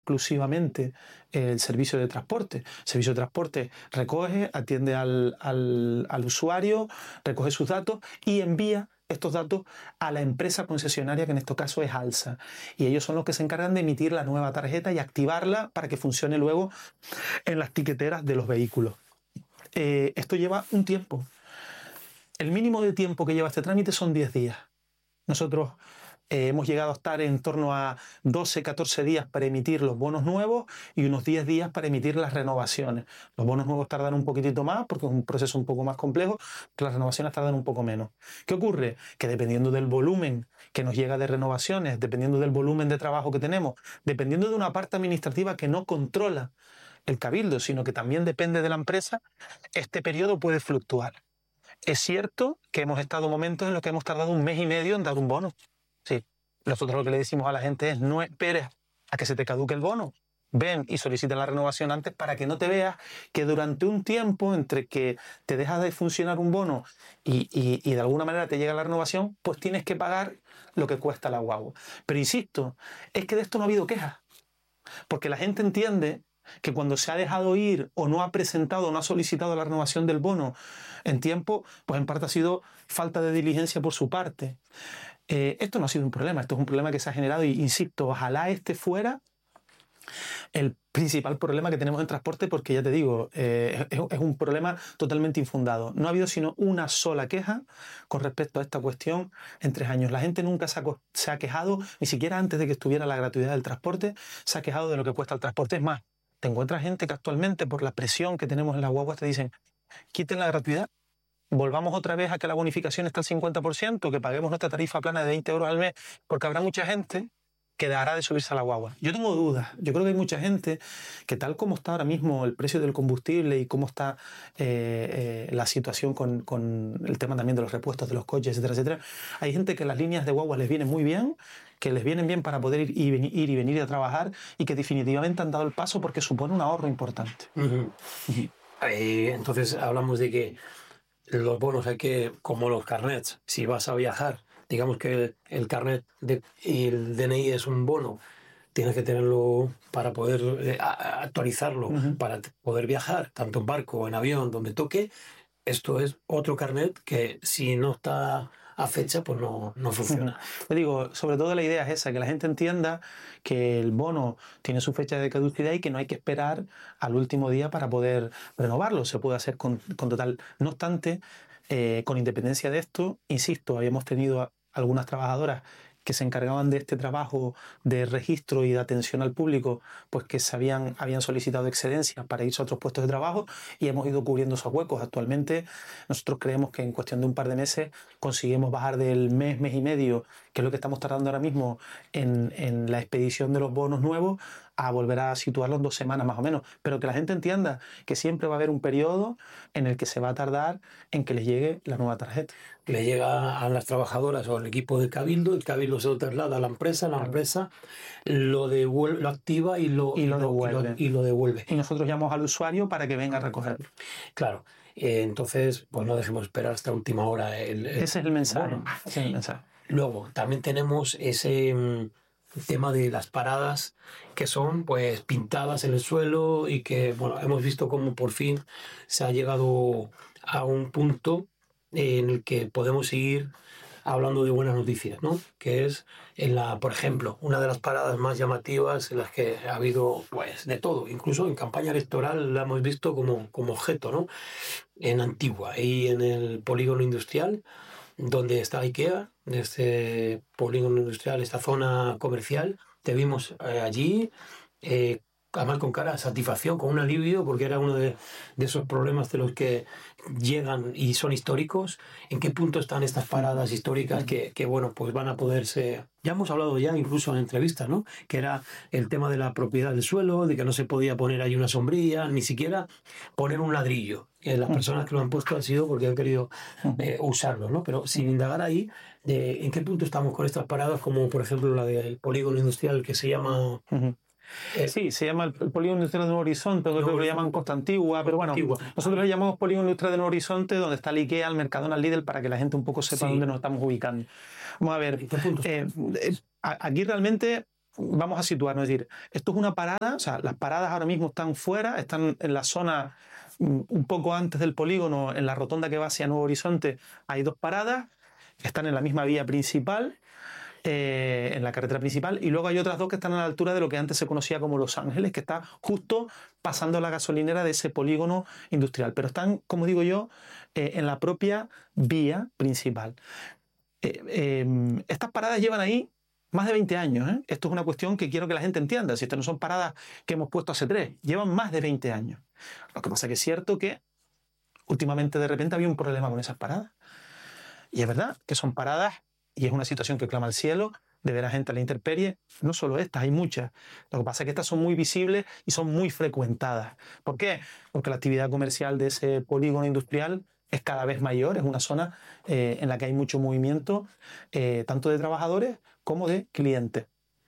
exclusivamente el servicio de transporte. El servicio de transporte recoge, atiende al usuario, recoge sus datos y envía estos datos a la empresa concesionaria, que en este caso es Alsa. Y ellos son los que se encargan de emitir la nueva tarjeta y activarla para que funcione luego en las tiqueteras de los vehículos. Esto lleva un tiempo. El mínimo de tiempo que lleva este trámite son 10 días. Nosotros hemos llegado a estar en torno a 12, 14 días para emitir los bonos nuevos y unos 10 días para emitir las renovaciones. Los bonos nuevos tardan un poquitito más porque es un proceso un poco más complejo, pero las renovaciones tardan un poco menos. ¿Qué ocurre? Que dependiendo del volumen que nos llega de renovaciones, dependiendo del volumen de trabajo que tenemos, dependiendo de una parte administrativa que no controla el cabildo, sino que también depende de la empresa, este periodo puede fluctuar. Es cierto que hemos estado momentos en los que hemos tardado 1 mes y medio en dar un bono. Sí. Nosotros lo que le decimos a la gente es: no esperes a que se te caduque el bono. Ven y solicita la renovación antes para que no te veas que durante un tiempo entre que te deja de funcionar un bono y de alguna manera te llega la renovación, pues tienes que pagar lo que cuesta la guagua. Pero insisto, es que de esto no ha habido quejas. Porque la gente entiende que cuando se ha dejado ir o no ha presentado o no ha solicitado la renovación del bono en tiempo, pues en parte ha sido falta de diligencia por su parte. Esto no ha sido un problema, esto es un problema que se ha generado y, insisto, ojalá este fuera el principal problema que tenemos en transporte, porque ya te digo, es un problema totalmente infundado. No ha habido sino una sola queja con respecto a esta cuestión en 3 años. La gente nunca se ha quejado, ni siquiera antes de que estuviera la gratuidad del transporte, se ha quejado de lo que cuesta el transporte. Es más, te encuentras gente que actualmente, por la presión que tenemos en las guaguas, te dicen: quiten la gratuidad, volvamos otra vez a que la bonificación está al 50%, que paguemos nuestra tarifa plana de 20 euros al mes, porque habrá mucha gente que dejará de subirse a la guagua. Yo tengo dudas. Yo creo que hay mucha gente que, tal como está ahora mismo el precio del combustible y cómo está la situación con el tema también de los repuestos de los coches, etcétera, etcétera, hay gente que las líneas de guagua les vienen muy bien, que les vienen bien para poder ir y venir a trabajar, y que definitivamente han dado el paso porque supone un ahorro importante. Uh-huh. Entonces hablamos de que los bonos hay que, como los carnets, si vas a viajar, digamos que el carnet y el DNI es un bono, tienes que tenerlo para poder actualizarlo, uh-huh, para poder viajar, tanto en barco o en avión, donde toque. Esto es otro carnet que, si no está a fecha, pues no funciona. Te digo, sobre todo la idea es esa, que la gente entienda que el bono tiene su fecha de caducidad y que no hay que esperar al último día para poder renovarlo. Se puede hacer con total... No obstante, con independencia de esto, insisto, habíamos tenido algunas trabajadoras que se encargaban de este trabajo de registro y de atención al público, pues que habían solicitado excedencias para irse a otros puestos de trabajo, y hemos ido cubriendo esos huecos. Actualmente nosotros creemos que en cuestión de un par de meses conseguimos bajar del mes y medio, que es lo que estamos tardando ahora mismo en la expedición de los bonos nuevos, a volver a situarlo en 2 semanas más o menos. Pero que la gente entienda que siempre va a haber un periodo en el que se va a tardar en que les llegue la nueva tarjeta. Le llega a las trabajadoras o al equipo del cabildo, el cabildo se lo traslada a la empresa lo activa y lo devuelve. Y nosotros llamamos al usuario para que venga a recogerlo. Claro. Entonces, pues no dejemos esperar hasta última hora. Ese es el mensaje. Bueno, ese es el mensaje. Luego, también tenemos ese tema de las paradas que son pues pintadas en el suelo, y que, bueno, hemos visto cómo por fin se ha llegado a un punto en el que podemos seguir hablando de buenas noticias, ¿no? Que es por ejemplo, una de las paradas más llamativas en las que ha habido pues de todo, incluso en campaña electoral la hemos visto como objeto, ¿no? En Antigua y en el polígono industrial, donde está IKEA, este polígono industrial, esta zona comercial, te vimos allí, además con cara de satisfacción, con un alivio, porque era uno de esos problemas de los que llegan y son históricos. ¿En qué punto están estas paradas históricas que bueno, pues van a poderse... Ya hemos hablado ya incluso en entrevistas, ¿no? Que era el tema de la propiedad del suelo, de que no se podía poner ahí una sombrilla, ni siquiera poner un ladrillo. Las personas que lo han puesto han sido porque han querido usarlo, ¿no? Pero sin indagar ahí, ¿en qué punto estamos con estas paradas, como por ejemplo la del polígono industrial que se llama... Sí, se llama el polígono industrial de Nuevo Horizonte, creo que lo llaman Costa Antigua, pero bueno, nosotros le llamamos polígono industrial de Nuevo Horizonte, donde está el IKEA, el Mercadona, el Lidl, para que la gente un poco sepa dónde nos estamos ubicando. Vamos a ver, aquí realmente vamos a situarnos, es decir, esto es una parada, o sea, las paradas ahora mismo están fuera, están en la zona un poco antes del polígono, en la rotonda que va hacia Nuevo Horizonte, hay 2 paradas, están en la misma vía principal, en la carretera principal, y luego hay otras 2 que están a la altura de lo que antes se conocía como Los Ángeles, que está justo pasando la gasolinera de ese polígono industrial, pero están, como digo yo, en la propia vía principal. Estas paradas llevan ahí más de 20 años. Esto es una cuestión que quiero que la gente entienda. Si estas no son paradas que hemos puesto hace 3, llevan más de 20 años. Lo que pasa es que es cierto que últimamente de repente había un problema con esas paradas. Y es verdad que son paradas y es una situación que clama al cielo de ver a gente a la intemperie. No solo estas, hay muchas. Lo que pasa es que estas son muy visibles y son muy frecuentadas. ¿Por qué? Porque la actividad comercial de ese polígono industrial es cada vez mayor, es una zona en la que hay mucho movimiento, tanto de trabajadores como de clientes.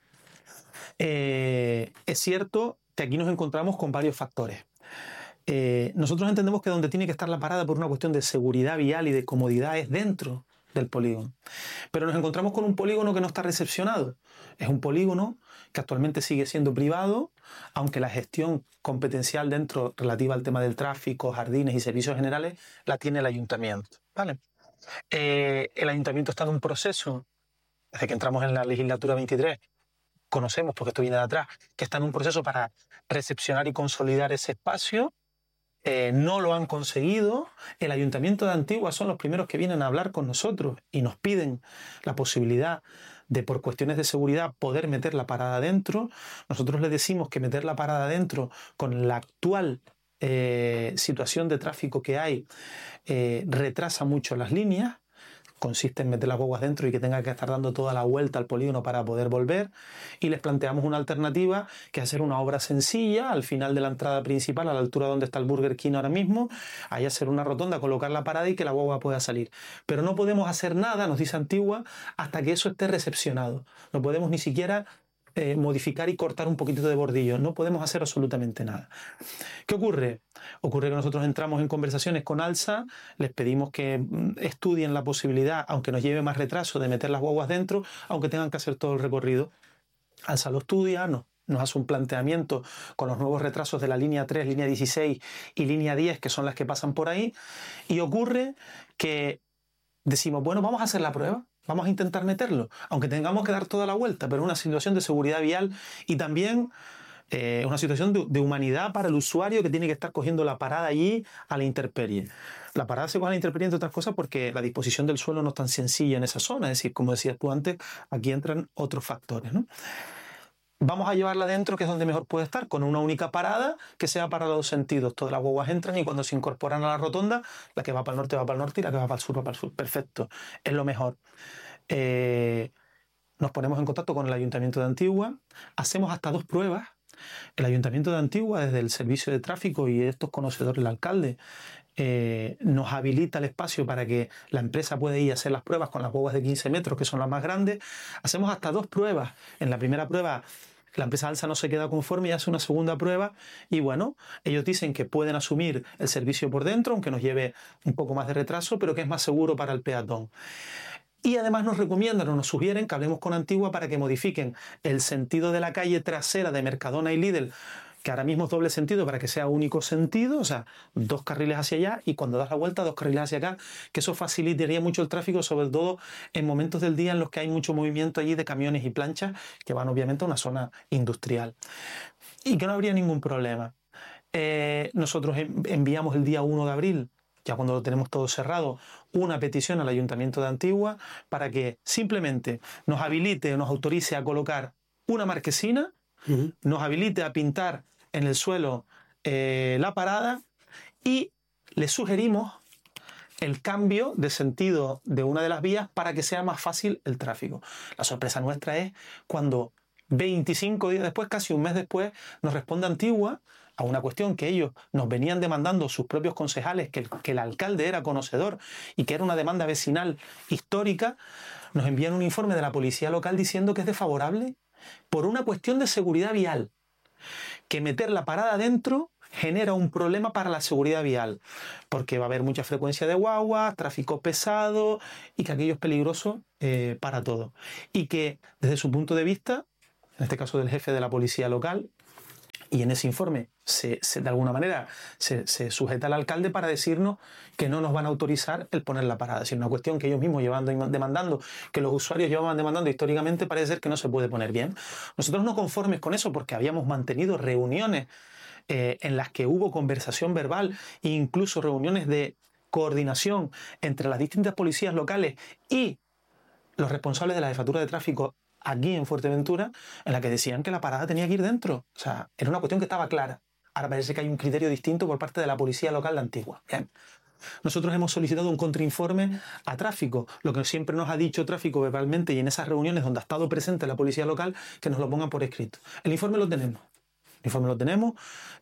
Es cierto que aquí nos encontramos con varios factores. Nosotros entendemos que donde tiene que estar la parada por una cuestión de seguridad vial y de comodidad es dentro del polígono. Pero nos encontramos con un polígono que no está recepcionado. Es un polígono que actualmente sigue siendo privado, aunque la gestión competencial dentro relativa al tema del tráfico, jardines y servicios generales la tiene el ayuntamiento. ¿Vale? El ayuntamiento está en un proceso, desde que entramos en la legislatura 23, conocemos, porque esto viene de atrás, que está en un proceso para recepcionar y consolidar ese espacio. No lo han conseguido. El Ayuntamiento de Antigua son los primeros que vienen a hablar con nosotros y nos piden la posibilidad de, por cuestiones de seguridad, poder meter la parada dentro. Nosotros les decimos que meter la parada dentro con la actual situación de tráfico que hay retrasa mucho las líneas. Consiste en meter las guaguas dentro y que tenga que estar dando toda la vuelta al polígono para poder volver, y les planteamos una alternativa que es hacer una obra sencilla al final de la entrada principal, a la altura donde está el Burger King ahora mismo, ahí hacer una rotonda, colocar la parada y que la guagua pueda salir. Pero no podemos hacer nada, nos dice Antigua, hasta que eso esté recepcionado. No podemos ni siquiera modificar y cortar un poquito de bordillo, no podemos hacer absolutamente nada. ¿Qué ocurre? Ocurre que nosotros entramos en conversaciones con Alsa, les pedimos que estudien la posibilidad, aunque nos lleve más retraso, de meter las guaguas dentro, aunque tengan que hacer todo el recorrido. Alsa lo estudia, nos hace un planteamiento con los nuevos retrasos de la línea 3, línea 16 y línea 10, que son las que pasan por ahí, y ocurre que decimos, bueno, vamos a hacer la prueba. Vamos a intentar meterlo, aunque tengamos que dar toda la vuelta, pero es una situación de seguridad vial y también es una situación de humanidad para el usuario que tiene que estar cogiendo la parada allí a la intemperie. La parada se coge a la intemperie, entre otras cosas, porque la disposición del suelo no es tan sencilla en esa zona. Es decir, como decías tú antes, aquí entran otros factores, ¿no? Vamos a llevarla dentro, que es donde mejor puede estar, con una única parada que sea para los dos sentidos. Todas las guaguas entran y cuando se incorporan a la rotonda, la que va para el norte va para el norte y la que va para el sur va para el sur. Perfecto, es lo mejor. Nos ponemos en contacto con el Ayuntamiento de Antigua, hacemos hasta 2 pruebas. El Ayuntamiento de Antigua, desde el servicio de tráfico y estos conocedores del alcalde, nos habilita el espacio para que la empresa pueda ir a hacer las pruebas con las guaguas de 15 metros, que son las más grandes. Hacemos hasta 2 pruebas. En la primera prueba, la empresa Alsa no se queda conforme y hace una segunda prueba y bueno, ellos dicen que pueden asumir el servicio por dentro, aunque nos lleve un poco más de retraso, pero que es más seguro para el peatón. Y además nos recomiendan o nos sugieren que hablemos con Antigua para que modifiquen el sentido de la calle trasera de Mercadona y Lidl, que ahora mismo es doble sentido, para que sea único sentido, o sea, 2 carriles hacia allá y cuando das la vuelta 2 carriles hacia acá, que eso facilitaría mucho el tráfico, sobre todo en momentos del día en los que hay mucho movimiento allí de camiones y planchas que van obviamente a una zona industrial. Y que no habría ningún problema. Nosotros enviamos el día 1 de abril, ya cuando lo tenemos todo cerrado, una petición al Ayuntamiento de Antigua para que simplemente nos habilite o nos autorice a colocar una marquesina, nos habilite a pintar en el suelo la parada y le sugerimos el cambio de sentido de una de las vías para que sea más fácil el tráfico. La sorpresa nuestra es cuando 25 días después, casi un mes después, nos responde Antigua a una cuestión que ellos nos venían demandando sus propios concejales, que el alcalde era conocedor y que era una demanda vecinal histórica. Nos envían un informe de la policía local diciendo que es desfavorable por una cuestión de seguridad vial, que meter la parada dentro genera un problema para la seguridad vial, porque va a haber mucha frecuencia de guaguas, tráfico pesado y que aquello es peligroso para todo. Y que desde su punto de vista en este caso del jefe de la policía local, y en ese informe de alguna manera se sujeta al alcalde para decirnos que no nos van a autorizar el poner la parada. Es decir, una cuestión que ellos mismos llevan demandando, que los usuarios llevaban demandando históricamente, parece ser que no se puede poner bien. Nosotros no conformes con eso, porque habíamos mantenido reuniones en las que hubo conversación verbal e incluso reuniones de coordinación entre las distintas policías locales y los responsables de la jefatura de tráfico aquí en Fuerteventura, en la que decían que la parada tenía que ir dentro. O sea, era una cuestión que estaba clara. Ahora parece que hay un criterio distinto por parte de la policía local de Antigua. Bien. Nosotros hemos solicitado un contrainforme a tráfico, lo que siempre nos ha dicho tráfico verbalmente y en esas reuniones donde ha estado presente la policía local, que nos lo pongan por escrito. El informe lo tenemos. El informe lo tenemos.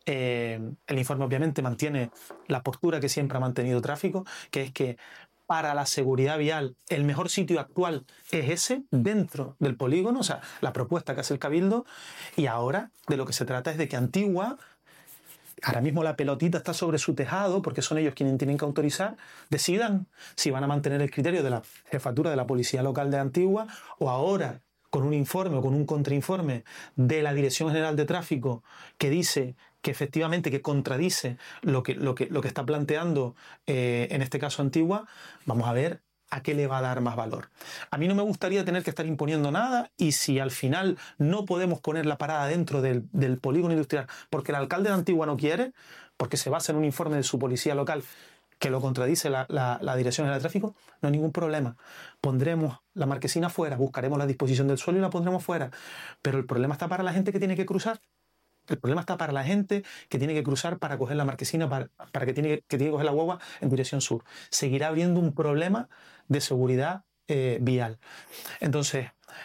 El informe obviamente mantiene la postura que siempre ha mantenido tráfico, que es que para la seguridad vial el mejor sitio actual es ese, dentro del polígono, o sea, la propuesta que hace el Cabildo, y ahora de lo que se trata es de que Antigua, ahora mismo la pelotita está sobre su tejado, porque son ellos quienes tienen que autorizar, decidan si van a mantener el criterio de la jefatura de la policía local de Antigua o ahora con un informe o con un contrainforme de la Dirección General de Tráfico que dice que efectivamente que contradice lo que está planteando en este caso Antigua, vamos a ver a qué le va a dar más valor. A mí no me gustaría tener que estar imponiendo nada y si al final no podemos poner la parada dentro del polígono industrial porque el alcalde de Antigua no quiere, porque se basa en un informe de su policía local que lo contradice la Dirección General de Tráfico, no hay ningún problema. Pondremos la marquesina fuera, buscaremos la disposición del suelo y la pondremos fuera. Pero el problema está para la gente que tiene que cruzar. El problema está para la gente que tiene que cruzar para coger la marquesina, para que tiene que coger la guagua en dirección sur. Seguirá habiendo un problema de seguridad vial. Entonces,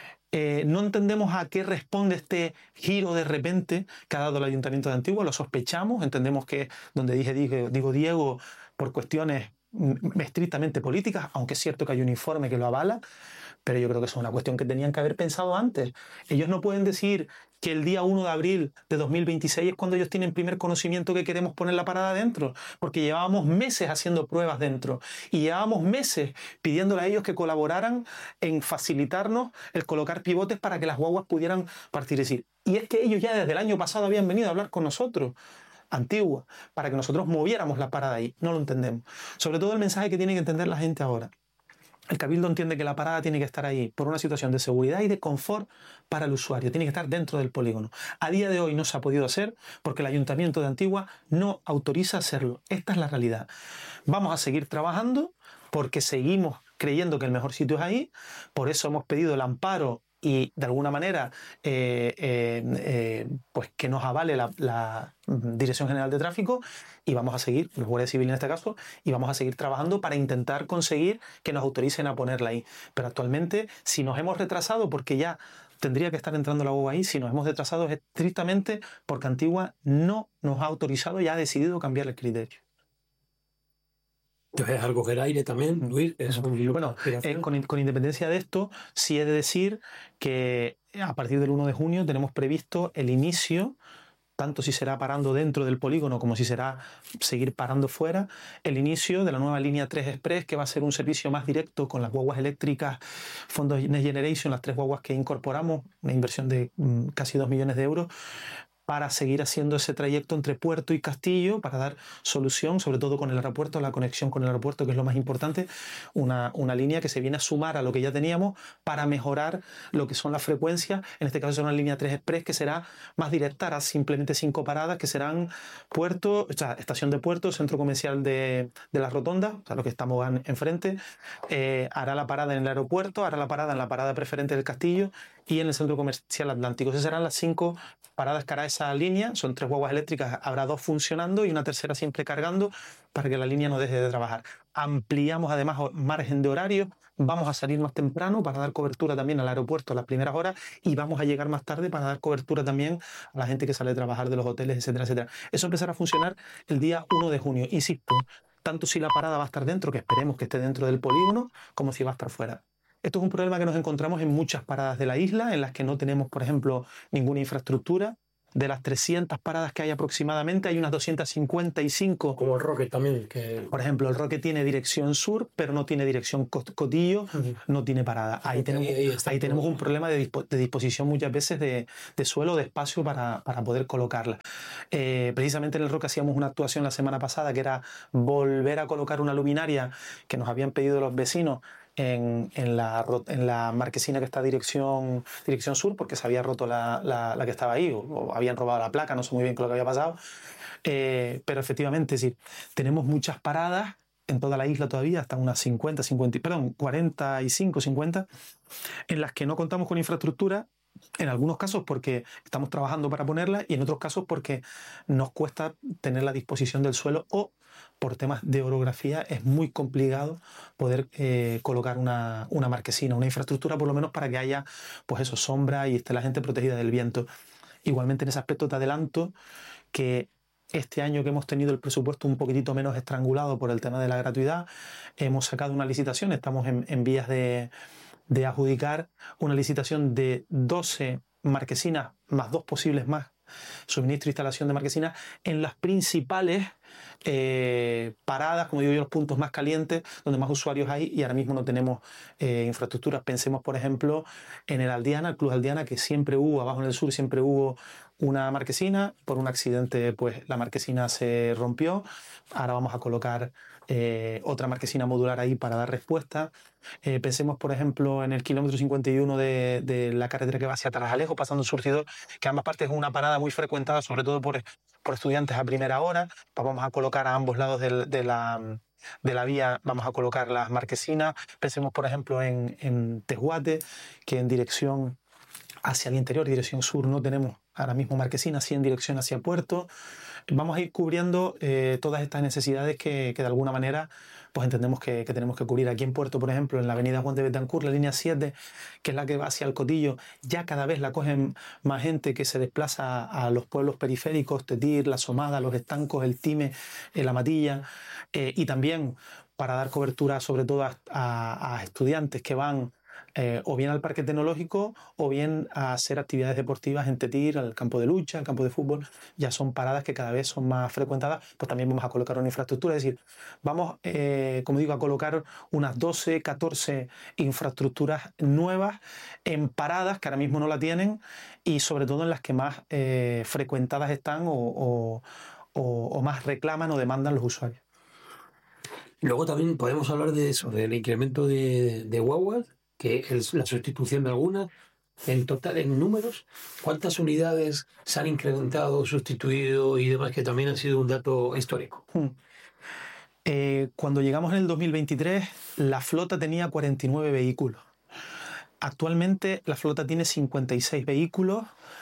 no entendemos a qué responde este giro de repente que ha dado el Ayuntamiento de Antigua, lo sospechamos, entendemos que donde digo Diego por cuestiones estrictamente políticas, aunque es cierto que hay un informe que lo avala, pero yo creo que es una cuestión que tenían que haber pensado antes. Ellos no pueden decir que el día 1 de abril de 2026 es cuando ellos tienen primer conocimiento que queremos poner la parada dentro, porque llevábamos meses haciendo pruebas dentro y llevábamos meses pidiéndole a ellos que colaboraran en facilitarnos el colocar pivotes para que las guaguas pudieran partir. Y es que ellos ya desde el año pasado habían venido a hablar con nosotros, Antigua, para que nosotros moviéramos la parada ahí. No lo entendemos. Sobre todo el mensaje que tiene que entender la gente ahora. El Cabildo entiende que la parada tiene que estar ahí por una situación de seguridad y de confort para el usuario. Tiene que estar dentro del polígono. A día de hoy no se ha podido hacer porque el Ayuntamiento de Antigua no autoriza hacerlo. Esta es la realidad. Vamos a seguir trabajando porque seguimos creyendo que el mejor sitio es ahí. Por eso hemos pedido el amparo y de alguna manera pues que nos avale la Dirección General de Tráfico y vamos a seguir, la Guardia Civil en este caso, y vamos a seguir trabajando para intentar conseguir que nos autoricen a ponerla ahí. Pero actualmente, si nos hemos retrasado porque ya tendría que estar entrando la guagua ahí, si nos hemos retrasado es estrictamente porque Antigua no nos ha autorizado y ha decidido cambiar el criterio. Entonces, al coger aire también, Luis, es un... Bueno, con independencia de esto, sí he de decir que a partir del 1 de junio tenemos previsto el inicio, tanto si será parando dentro del polígono como si será seguir parando fuera, el inicio de la nueva línea 3 Express, que va a ser un servicio más directo con las guaguas eléctricas, fondos Next Generation, las 3 guaguas que incorporamos, una inversión de casi 2 millones de euros, para seguir haciendo ese trayecto entre Puerto y Castillo, para dar solución, sobre todo con el aeropuerto, la conexión con el aeropuerto, que es lo más importante, una línea que se viene a sumar a lo que ya teníamos para mejorar lo que son las frecuencias. En este caso será una línea 3 Express que será más directa, hará simplemente 5 paradas que serán Puerto, o sea, estación de Puerto, centro comercial de la Rotonda, o sea, lo que estamos enfrente, hará la parada en el aeropuerto, hará la parada en la parada preferente del Castillo y en el centro comercial Atlántico. Esas serán las 5 paradas que hará esa línea. Son 3 guaguas eléctricas, habrá 2 funcionando y una tercera siempre cargando para que la línea no deje de trabajar. Ampliamos además margen de horario, vamos a salir más temprano para dar cobertura también al aeropuerto a las primeras horas y vamos a llegar más tarde para dar cobertura también a la gente que sale a trabajar de los hoteles, etcétera, etcétera. Eso empezará a funcionar el día 1 de junio. Insisto, tanto si la parada va a estar dentro, que esperemos que esté dentro del polígono, como si va a estar fuera. Esto es un problema que nos encontramos en muchas paradas de la isla, en las que no tenemos, por ejemplo, ninguna infraestructura. de las 300 paradas que hay aproximadamente, hay unas 255. Como el Rocket también. Por ejemplo, el Rocket tiene dirección sur, pero no tiene dirección Cotillo, no tiene parada. Ahí tenemos un problema de disposición muchas veces de suelo, de espacio para poder colocarla. Precisamente en el Rocket hacíamos una actuación la semana pasada que era volver a colocar una luminaria que nos habían pedido los vecinos en la marquesina que está dirección sur, porque se había roto la que estaba ahí, o habían robado la placa, no sé muy bien qué es lo que había pasado. Pero efectivamente, es decir, tenemos muchas paradas en toda la isla todavía, hasta unas 45, 50, en las que no contamos con infraestructura, en algunos casos porque estamos trabajando para ponerla y en otros casos porque nos cuesta tener la disposición del suelo o por temas de orografía es muy complicado poder colocar una marquesina, una infraestructura por lo menos para que haya pues eso, sombra y esté la gente protegida del viento. Igualmente en ese aspecto te adelanto que este año que hemos tenido el presupuesto un poquitito menos estrangulado por el tema de la gratuidad, hemos sacado una licitación, estamos en vías de adjudicar una licitación de 12 marquesinas más 2 posibles más, suministro e instalación de marquesinas en las principales paradas, como digo yo, los puntos más calientes, donde más usuarios hay y ahora mismo no tenemos infraestructuras. Pensemos, por ejemplo, en el Aldiana, el Club Aldiana, que siempre hubo, abajo en el sur, siempre hubo una marquesina. Por un accidente, pues la marquesina se rompió. Ahora vamos a colocar otra marquesina modular ahí para dar respuesta. Pensemos, por ejemplo, en el kilómetro 51 de la carretera que va hacia Tarajalejo, pasando el Surtidor, que ambas partes es una parada muy frecuentada, sobre todo por estudiantes a primera hora. Vamos a colocar a ambos lados de la vía, vamos a colocar las marquesinas. Pensemos, por ejemplo, en Tejuate, que en dirección hacia el interior, dirección sur, no tenemos ahora mismo marquesinas, sí en dirección hacia Puerto. Vamos a ir cubriendo todas estas necesidades que de alguna manera pues entendemos que tenemos que cubrir. Aquí en Puerto, por ejemplo, en la avenida Juan de Betancourt, la línea 7, que es la que va hacia el Cotillo, ya cada vez la cogen más gente que se desplaza a los pueblos periféricos, Tetir, La Somada, Los Estancos, El Time, La Matilla, y también para dar cobertura sobre todo a estudiantes que van o bien al parque tecnológico o bien a hacer actividades deportivas en Tetir, al campo de lucha, al campo de fútbol. Ya son paradas que cada vez son más frecuentadas, pues también vamos a colocar una infraestructura, es decir, vamos, como digo, a colocar unas 12, 14 infraestructuras nuevas en paradas que ahora mismo no la tienen y sobre todo en las que más frecuentadas están o más reclaman o demandan los usuarios. Luego también podemos hablar de eso, del incremento de guaguas, que es la sustitución de algunas. En total, en números, ¿cuántas unidades se han incrementado, sustituido y demás? Que también ha sido un dato histórico. Cuando llegamos en el 2023, la flota tenía 49 vehículos. Actualmente la flota tiene 56 vehículos,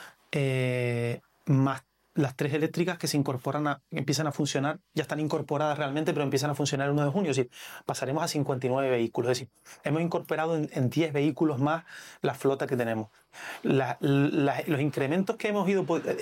más las 3 eléctricas que se incorporan, empiezan a funcionar, ya están incorporadas realmente, pero empiezan a funcionar el 1 de junio. Es decir, pasaremos a 59 vehículos. Es decir, hemos incorporado en 10 vehículos más la flota que tenemos. Los incrementos que hemos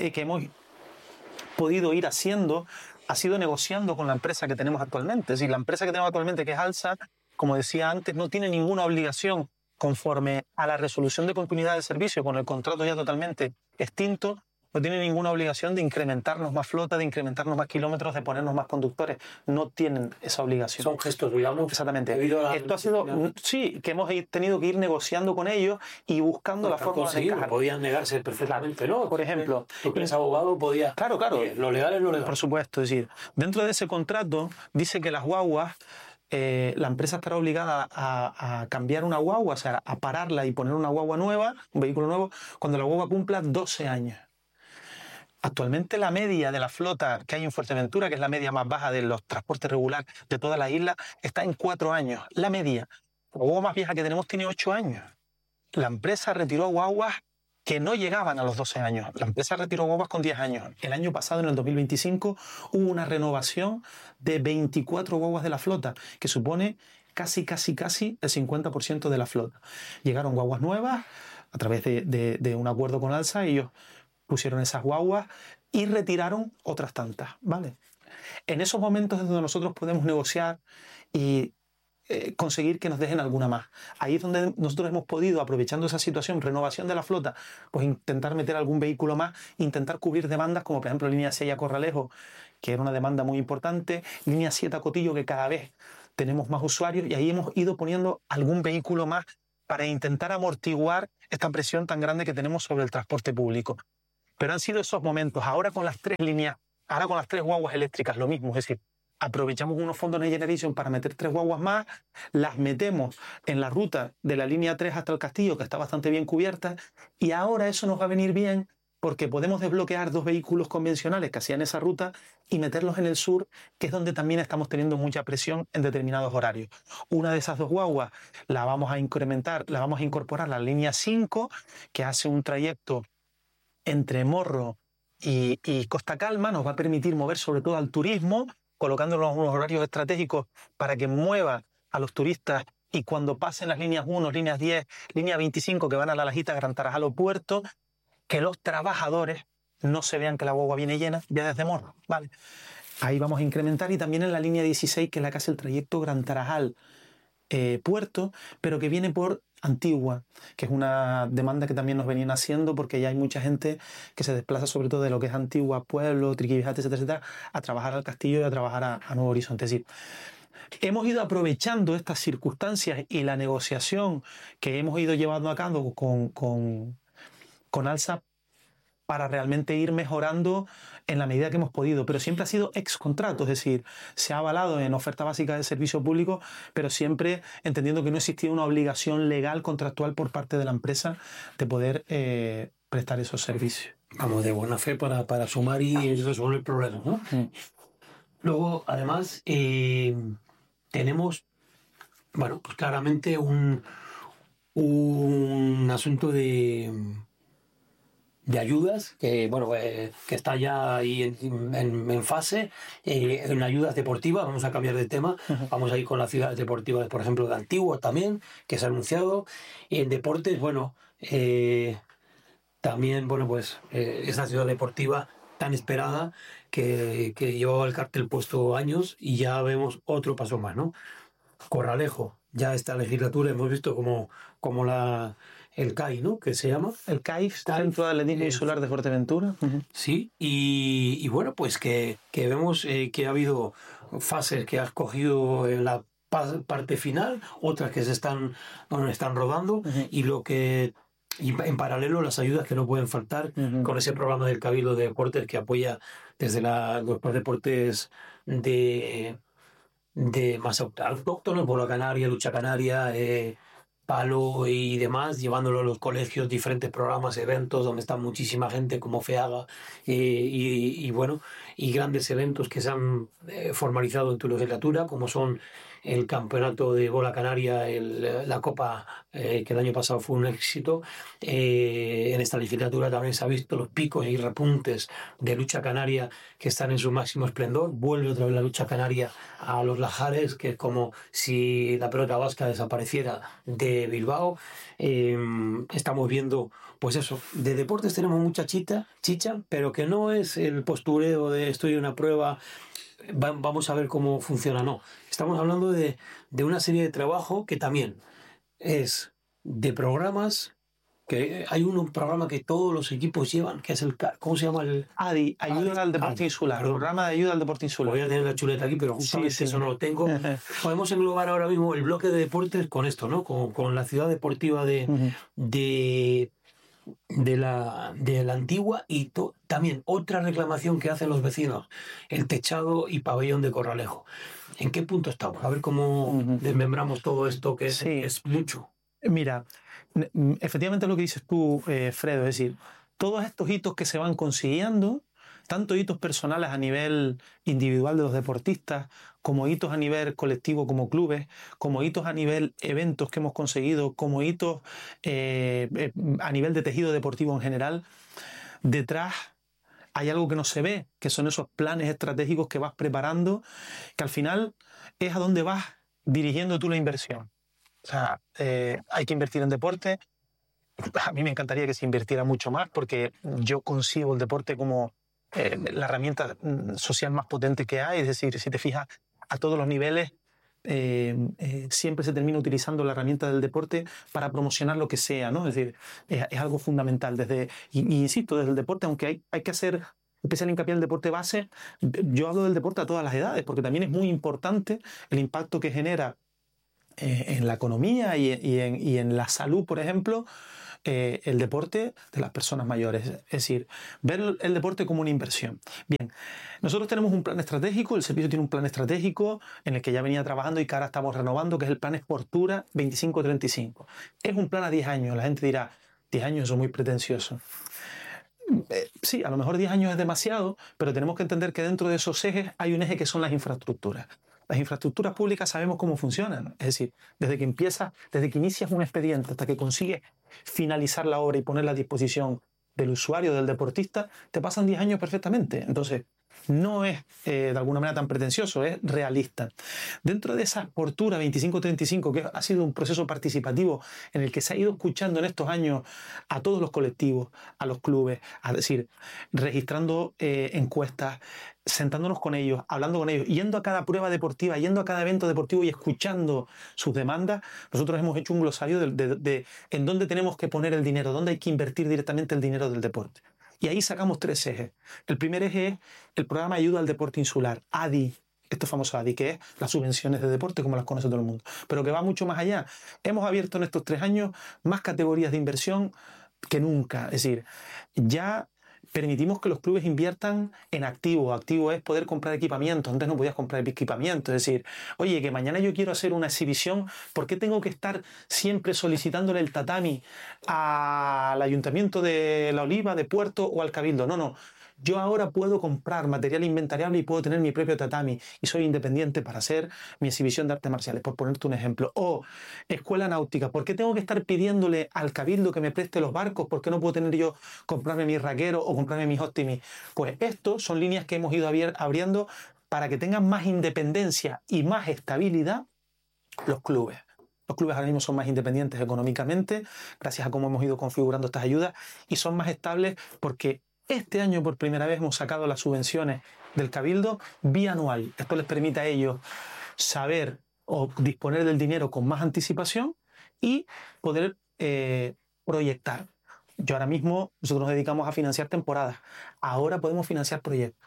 podido ir haciendo ha sido negociando con la empresa que tenemos actualmente. Es decir, la empresa que tenemos actualmente, que es Alsa, como decía antes, no tiene ninguna obligación conforme a la resolución de continuidad de servicio, con el contrato ya totalmente extinto. No tiene ninguna obligación de incrementarnos más flota, de incrementarnos más kilómetros, de ponernos más conductores. No tienen esa obligación. Son gestos, digamos. Exactamente. Esto ha sido, sí, que hemos tenido que ir negociando con ellos y buscando la forma de encajar. Podían negarse perfectamente, ¿no? Por ejemplo, tú que eres abogado podías... Claro. Lo legal es lo legal. Por supuesto. Es decir, dentro de ese contrato dice que las guaguas, la empresa estará obligada a cambiar una guagua, o sea, a pararla y poner una guagua nueva, un vehículo nuevo, cuando la guagua cumpla 12 años. Actualmente la media de la flota que hay en Fuerteventura, que es la media más baja de los transportes regulares de todas las islas, está en 4 años. La media. La guagua más vieja que tenemos tiene 8 años. La empresa retiró guaguas que no llegaban a los 12 años. La empresa retiró guaguas con 10 años. El año pasado, en el 2025, hubo una renovación de 24 guaguas de la flota, que supone casi el 50% de la flota. Llegaron guaguas nuevas a través de un acuerdo con Alsa, y ellos pusieron esas guaguas y retiraron otras tantas, ¿vale? En esos momentos es donde nosotros podemos negociar y conseguir que nos dejen alguna más. Ahí es donde nosotros hemos podido, aprovechando esa situación, renovación de la flota, pues intentar meter algún vehículo más, intentar cubrir demandas como por ejemplo línea 6 a Corralejo, que era una demanda muy importante, línea 7 a Cotillo, que cada vez tenemos más usuarios, y ahí hemos ido poniendo algún vehículo más para intentar amortiguar esta presión tan grande que tenemos sobre el transporte público. Pero han sido esos momentos. Ahora con las 3 líneas, ahora con las 3 guaguas eléctricas, lo mismo, es decir, aprovechamos unos fondos Next Generation para meter 3 guaguas más, las metemos en la ruta de la línea 3 hasta el Castillo, que está bastante bien cubierta, y ahora eso nos va a venir bien porque podemos desbloquear 2 vehículos convencionales que hacían esa ruta y meterlos en el sur, que es donde también estamos teniendo mucha presión en determinados horarios. Una de esas 2 guaguas la vamos a incrementar, la vamos a incorporar a la línea 5, que hace un trayecto entre Morro y Costa Calma, nos va a permitir mover sobre todo al turismo, colocándolo en unos horarios estratégicos para que mueva a los turistas, y cuando pasen las líneas 1, líneas 10, línea 25 que van a La Lajita, Gran Tarajal o Puerto, que los trabajadores no se vean que la guagua viene llena ya desde Morro, ¿vale? Ahí vamos a incrementar, y también en la línea 16, que es la que hace el trayecto Gran Tarajal Puerto, pero que viene por Antigua, que es una demanda que también nos venían haciendo, porque ya hay mucha gente que se desplaza sobre todo de lo que es Antigua, Pueblo, Triquibijate, etcétera, etcétera, a trabajar al Castillo y a trabajar a Nuevo Horizonte. Es decir, hemos ido aprovechando estas circunstancias y la negociación que hemos ido llevando a cabo con Alsa para realmente ir mejorando en la medida que hemos podido, pero siempre ha sido ex contrato, es decir, se ha avalado en oferta básica de servicio público, pero siempre entendiendo que no existía una obligación legal contractual por parte de la empresa de poder prestar esos servicios. Vamos, de buena fe para sumar y resolver el problema, ¿no? Luego, además, tenemos, bueno, pues claramente un asunto de ayudas, que bueno, que está ya ahí en fase, en ayudas deportivas. Vamos a cambiar de tema, vamos a ir con las ciudades deportivas, por ejemplo, de Antigua también, que se ha anunciado, y en deportes, bueno, también, bueno, pues esa ciudad deportiva tan esperada que llevaba el cartel puesto años, y ya vemos otro paso más, ¿no? Corralejo, ya esta legislatura hemos visto como el CAI, ¿no? Que se llama. El CAIF, Centro de Atletismo Insular de Fuerteventura. Sí, y bueno, pues que vemos que ha habido fases que has cogido en la parte final, otras que están rodando, y en paralelo las ayudas que no pueden faltar con ese programa del Cabildo de Deportes que apoya desde los deportes de más autóctonos, bola canaria, lucha canaria, palo y demás, llevándolo a los colegios, diferentes programas, eventos donde está muchísima gente como FEAGA, y bueno, y grandes eventos que se han formalizado en tu legislatura, como son el campeonato de bola canaria, la Copa, que el año pasado fue un éxito. En esta legislatura también se ha visto los picos y repuntes de lucha canaria que están en su máximo esplendor. Vuelve otra vez la lucha canaria a los lajares, que es como si la pelota vasca desapareciera de Bilbao. Estamos viendo, pues eso, de deportes tenemos mucha chicha, pero que no es el postureo de estoy en una prueba, vamos a ver cómo funciona, no. Estamos hablando de una serie de trabajo que también es de programas, que hay un programa que todos los equipos llevan, que es ¿cómo se llama? El ADI, Ayuda al Deporte Insular, programa de ayuda al deporte insular. Voy a tener la chuleta aquí, pero justamente eso no lo tengo. Podemos englobar ahora mismo el bloque de deportes con esto, ¿no? Con la ciudad deportiva de la Antigua, y también otra reclamación que hacen los vecinos, el techado y pabellón de Corralejo. ¿En qué punto estamos? A ver cómo desmembramos todo esto, que es mucho. Mira, efectivamente lo que dices tú, Fredo, es decir, todos estos hitos que se van consiguiendo, tanto hitos personales a nivel individual de los deportistas, como hitos a nivel colectivo como clubes, como hitos a nivel eventos que hemos conseguido, como hitos a nivel de tejido deportivo en general, detrás hay algo que no se ve, que son esos planes estratégicos que vas preparando, que al final es a dónde vas dirigiendo tú la inversión. O sea, hay que invertir en deporte. A mí me encantaría que se invirtiera mucho más, porque yo concibo el deporte como la herramienta social más potente que hay. Es decir, si te fijas, a todos los niveles siempre se termina utilizando la herramienta del deporte para promocionar lo que sea, ¿no? Es decir, es algo fundamental. Y insisto, desde el deporte, aunque hay que hacer especial hincapié en el deporte base, yo hablo del deporte a todas las edades, porque también es muy importante el impacto que genera en la economía y en la salud, por ejemplo, el deporte de las personas mayores. Es decir, ver el deporte como una inversión. Bien, nosotros tenemos un plan estratégico, el servicio tiene un plan estratégico en el que ya venía trabajando y que ahora estamos renovando, que es el plan Sportura 25-35. Es un plan a 10 años. La gente dirá, 10 años eso es muy pretencioso. Sí, a lo mejor 10 años es demasiado, pero tenemos que entender que dentro de esos ejes hay un eje que son las infraestructuras. Las infraestructuras públicas sabemos cómo funcionan, es decir, desde que inicias un expediente hasta que consigues finalizar la obra y ponerla a disposición del usuario, del deportista, te pasan 10 años perfectamente. Entonces, no es de alguna manera tan pretencioso, es realista. Dentro de esa Sportura 25-35, que ha sido un proceso participativo en el que se ha ido escuchando en estos años a todos los colectivos, a los clubes, es decir, registrando encuestas, sentándonos con ellos, hablando con ellos, yendo a cada prueba deportiva, yendo a cada evento deportivo y escuchando sus demandas, nosotros hemos hecho un glosario de en dónde tenemos que poner el dinero, dónde hay que invertir directamente el dinero del deporte. Y ahí sacamos 3 ejes. El primer eje es el programa de ayuda al deporte insular, ADI, esto famoso ADI, que es las subvenciones de deporte como las conoce todo el mundo, pero que va mucho más allá. Hemos abierto en estos 3 años más categorías de inversión que nunca. Es decir, ya permitimos que los clubes inviertan en activo. Activo es poder comprar equipamiento. Antes no podías comprar equipamiento. Es decir, oye, que mañana yo quiero hacer una exhibición, ¿por qué tengo que estar siempre solicitándole el tatami al Ayuntamiento de La Oliva, de Puerto o al Cabildo? No. Yo ahora puedo comprar material inventariable y puedo tener mi propio tatami y soy independiente para hacer mi exhibición de artes marciales, por ponerte un ejemplo. O escuela náutica, ¿por qué tengo que estar pidiéndole al Cabildo que me preste los barcos? ¿Por qué no puedo tener yo, comprarme mis raqueros o comprarme mis optimis? Pues esto son líneas que hemos ido abriendo para que tengan más independencia y más estabilidad los clubes. Los clubes ahora mismo son más independientes económicamente, gracias a cómo hemos ido configurando estas ayudas, y son más estables porque este año por primera vez hemos sacado las subvenciones del Cabildo bianual. Esto les permite a ellos saber o disponer del dinero con más anticipación y poder proyectar. Yo ahora mismo, nosotros nos dedicamos a financiar temporadas. Ahora podemos financiar proyectos.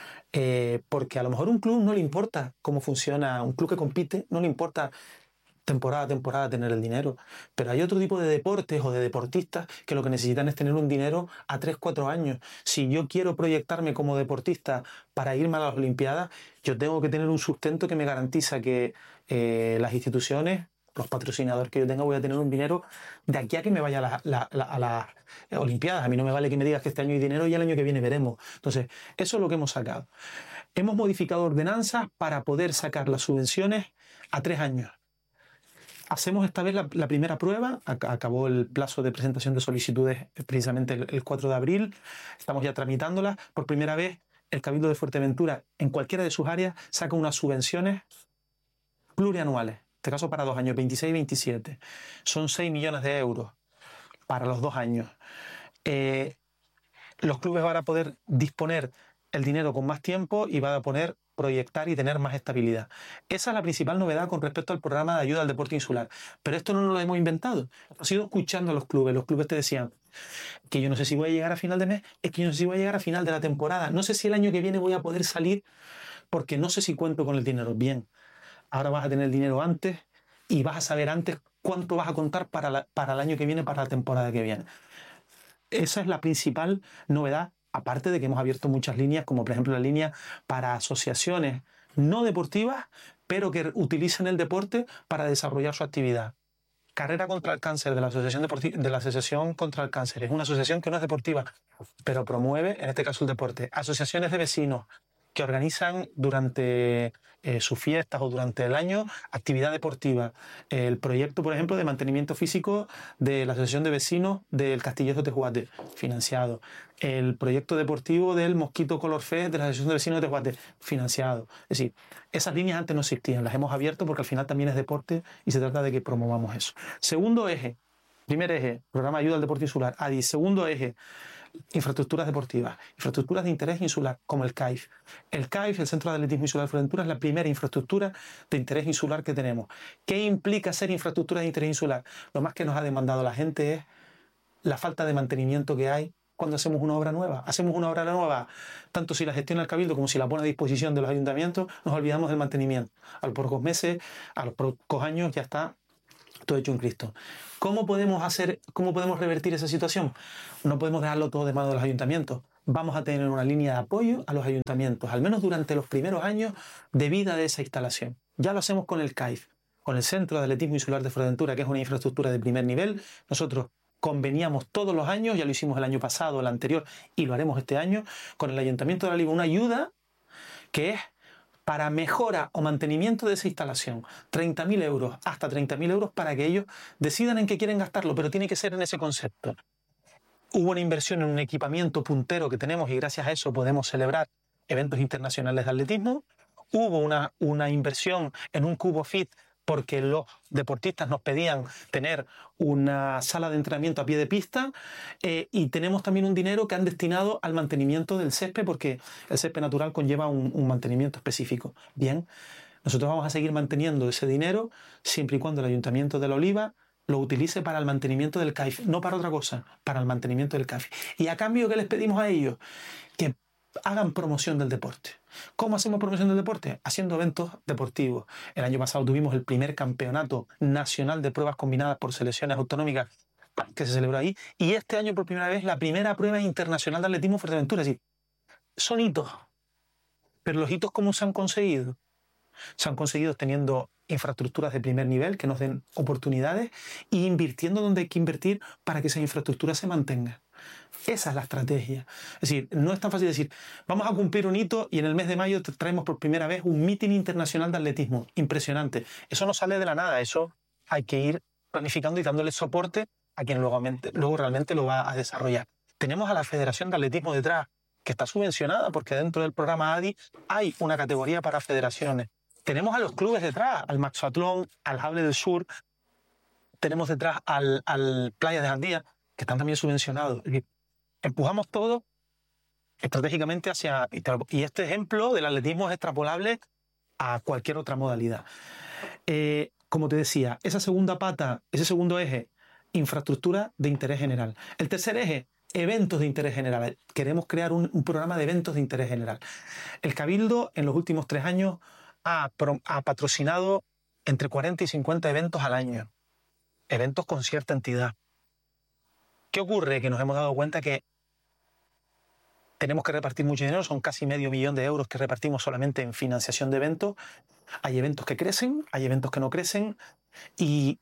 Porque a lo mejor un club no le importa cómo funciona, un club que compite no le importa temporada a temporada tener el dinero, pero hay otro tipo de deportes o de deportistas que lo que necesitan es tener un dinero a 3-4 años. Si yo quiero proyectarme como deportista para irme a las Olimpiadas, yo tengo que tener un sustento que me garantiza que las instituciones, los patrocinadores que yo tenga, voy a tener un dinero de aquí a que me vaya a las Olimpiadas. A mí no me vale que me digas que este año hay dinero y el año que viene veremos. Entonces, eso es lo que hemos sacado. Hemos modificado ordenanzas para poder sacar las subvenciones a 3 años. Hacemos esta vez la primera prueba, acabó el plazo de presentación de solicitudes precisamente el 4 de abril, estamos ya tramitándolas. Por primera vez el Cabildo de Fuerteventura, en cualquiera de sus áreas, saca unas subvenciones plurianuales, en este caso para 2 años, 26 y 27. Son 6 millones de euros para los 2 años. Los clubes van a poder disponer el dinero con más tiempo y van a poder proyectar y tener más estabilidad. Esa es la principal novedad con respecto al programa de ayuda al deporte insular. Pero esto no nos lo hemos inventado. Hemos ido escuchando a los clubes. Los clubes te decían que yo no sé si voy a llegar a final de mes, es que yo no sé si voy a llegar a final de la temporada, no sé si el año que viene voy a poder salir porque no sé si cuento con el dinero. Bien, ahora vas a tener el dinero antes y vas a saber antes cuánto vas a contar para el año que viene, para la temporada que viene. Esa es la principal novedad, aparte de que hemos abierto muchas líneas, como por ejemplo la línea para asociaciones no deportivas, pero que utilicen el deporte para desarrollar su actividad. Carrera contra el Cáncer de la Asociación contra el Cáncer. Es una asociación que no es deportiva, pero promueve, en este caso, el deporte. Asociaciones de vecinos que organizan durante sus fiestas o durante el año actividad deportiva. El proyecto, por ejemplo, de mantenimiento físico de la Asociación de Vecinos del Castillejo de Tejuate, financiado. El proyecto deportivo del Mosquito Color Fest de la Asociación de Vecinos de Tejuate, financiado. Es decir, esas líneas antes no existían, las hemos abierto porque al final también es deporte y se trata de que promovamos eso. Segundo eje, primer eje, programa de ayuda al deporte insular, ADI. Segundo eje, infraestructuras deportivas, infraestructuras de interés insular, como el CAIF. El CAIF, el Centro de Atletismo Insular de Fuerteventura, es la primera infraestructura de interés insular que tenemos. ¿Qué implica ser infraestructura de interés insular? Lo más que nos ha demandado la gente es la falta de mantenimiento que hay cuando hacemos una obra nueva. Hacemos una obra nueva, tanto si la gestiona el Cabildo como si la pone a disposición de los ayuntamientos, nos olvidamos del mantenimiento. A los pocos meses, a los pocos años ya está todo hecho un Cristo. ¿Cómo podemos revertir esa situación? No podemos dejarlo todo de mano de los ayuntamientos. Vamos a tener una línea de apoyo a los ayuntamientos, al menos durante los primeros años de vida de esa instalación. Ya lo hacemos con el CAIF, con el Centro de Atletismo Insular de Fuerteventura, que es una infraestructura de primer nivel. Nosotros conveníamos todos los años, ya lo hicimos el año pasado, el anterior, y lo haremos este año, con el Ayuntamiento de La Oliva, una ayuda que es para mejora o mantenimiento de esa instalación. 30.000 euros, hasta 30.000 euros para que ellos decidan en qué quieren gastarlo, pero tiene que ser en ese concepto. Hubo una inversión en un equipamiento puntero que tenemos y gracias a eso podemos celebrar eventos internacionales de atletismo. Hubo una inversión en un cubo fit porque los deportistas nos pedían tener una sala de entrenamiento a pie de pista, y tenemos también un dinero que han destinado al mantenimiento del césped, porque el césped natural conlleva un mantenimiento específico. Bien, nosotros vamos a seguir manteniendo ese dinero siempre y cuando el Ayuntamiento de La Oliva lo utilice para el mantenimiento del CAIF, no para otra cosa, para el mantenimiento del CAIF. Y a cambio, ¿qué les pedimos a ellos? Que hagan promoción del deporte. ¿Cómo hacemos promoción del deporte? Haciendo eventos deportivos. El año pasado tuvimos el primer campeonato nacional de pruebas combinadas por selecciones autonómicas que se celebró ahí, y este año por primera vez la primera prueba internacional de atletismo Fuerteventura. Es decir, son hitos, pero los hitos ¿cómo se han conseguido? Se han conseguido teniendo infraestructuras de primer nivel que nos den oportunidades e invirtiendo donde hay que invertir para que esa infraestructura se mantenga. Esa es la estrategia. Es decir, no es tan fácil decir, vamos a cumplir un hito y en el mes de mayo traemos por primera vez un meeting internacional de atletismo. Impresionante. Eso no sale de la nada, eso hay que ir planificando y dándole soporte a quien luego realmente lo va a desarrollar. Tenemos a la Federación de Atletismo detrás, que está subvencionada porque dentro del programa ADI hay una categoría para federaciones. Tenemos a los clubes detrás, al Maxatlón, al Hable del Sur, tenemos detrás al Playa de Jandía, que están también subvencionados. Empujamos todo estratégicamente hacia... Y este ejemplo del atletismo es extrapolable a cualquier otra modalidad. Como te decía, esa segunda pata, ese segundo eje, infraestructura de interés general. El tercer eje, eventos de interés general. Queremos crear un programa de eventos de interés general. El Cabildo en los últimos 3 años ha patrocinado entre 40 y 50 eventos al año. Eventos con cierta entidad. ¿Qué ocurre? Que nos hemos dado cuenta que tenemos que repartir mucho dinero, son casi $500.000 de euros que repartimos solamente en financiación de eventos. Hay eventos que crecen, hay eventos que no crecen y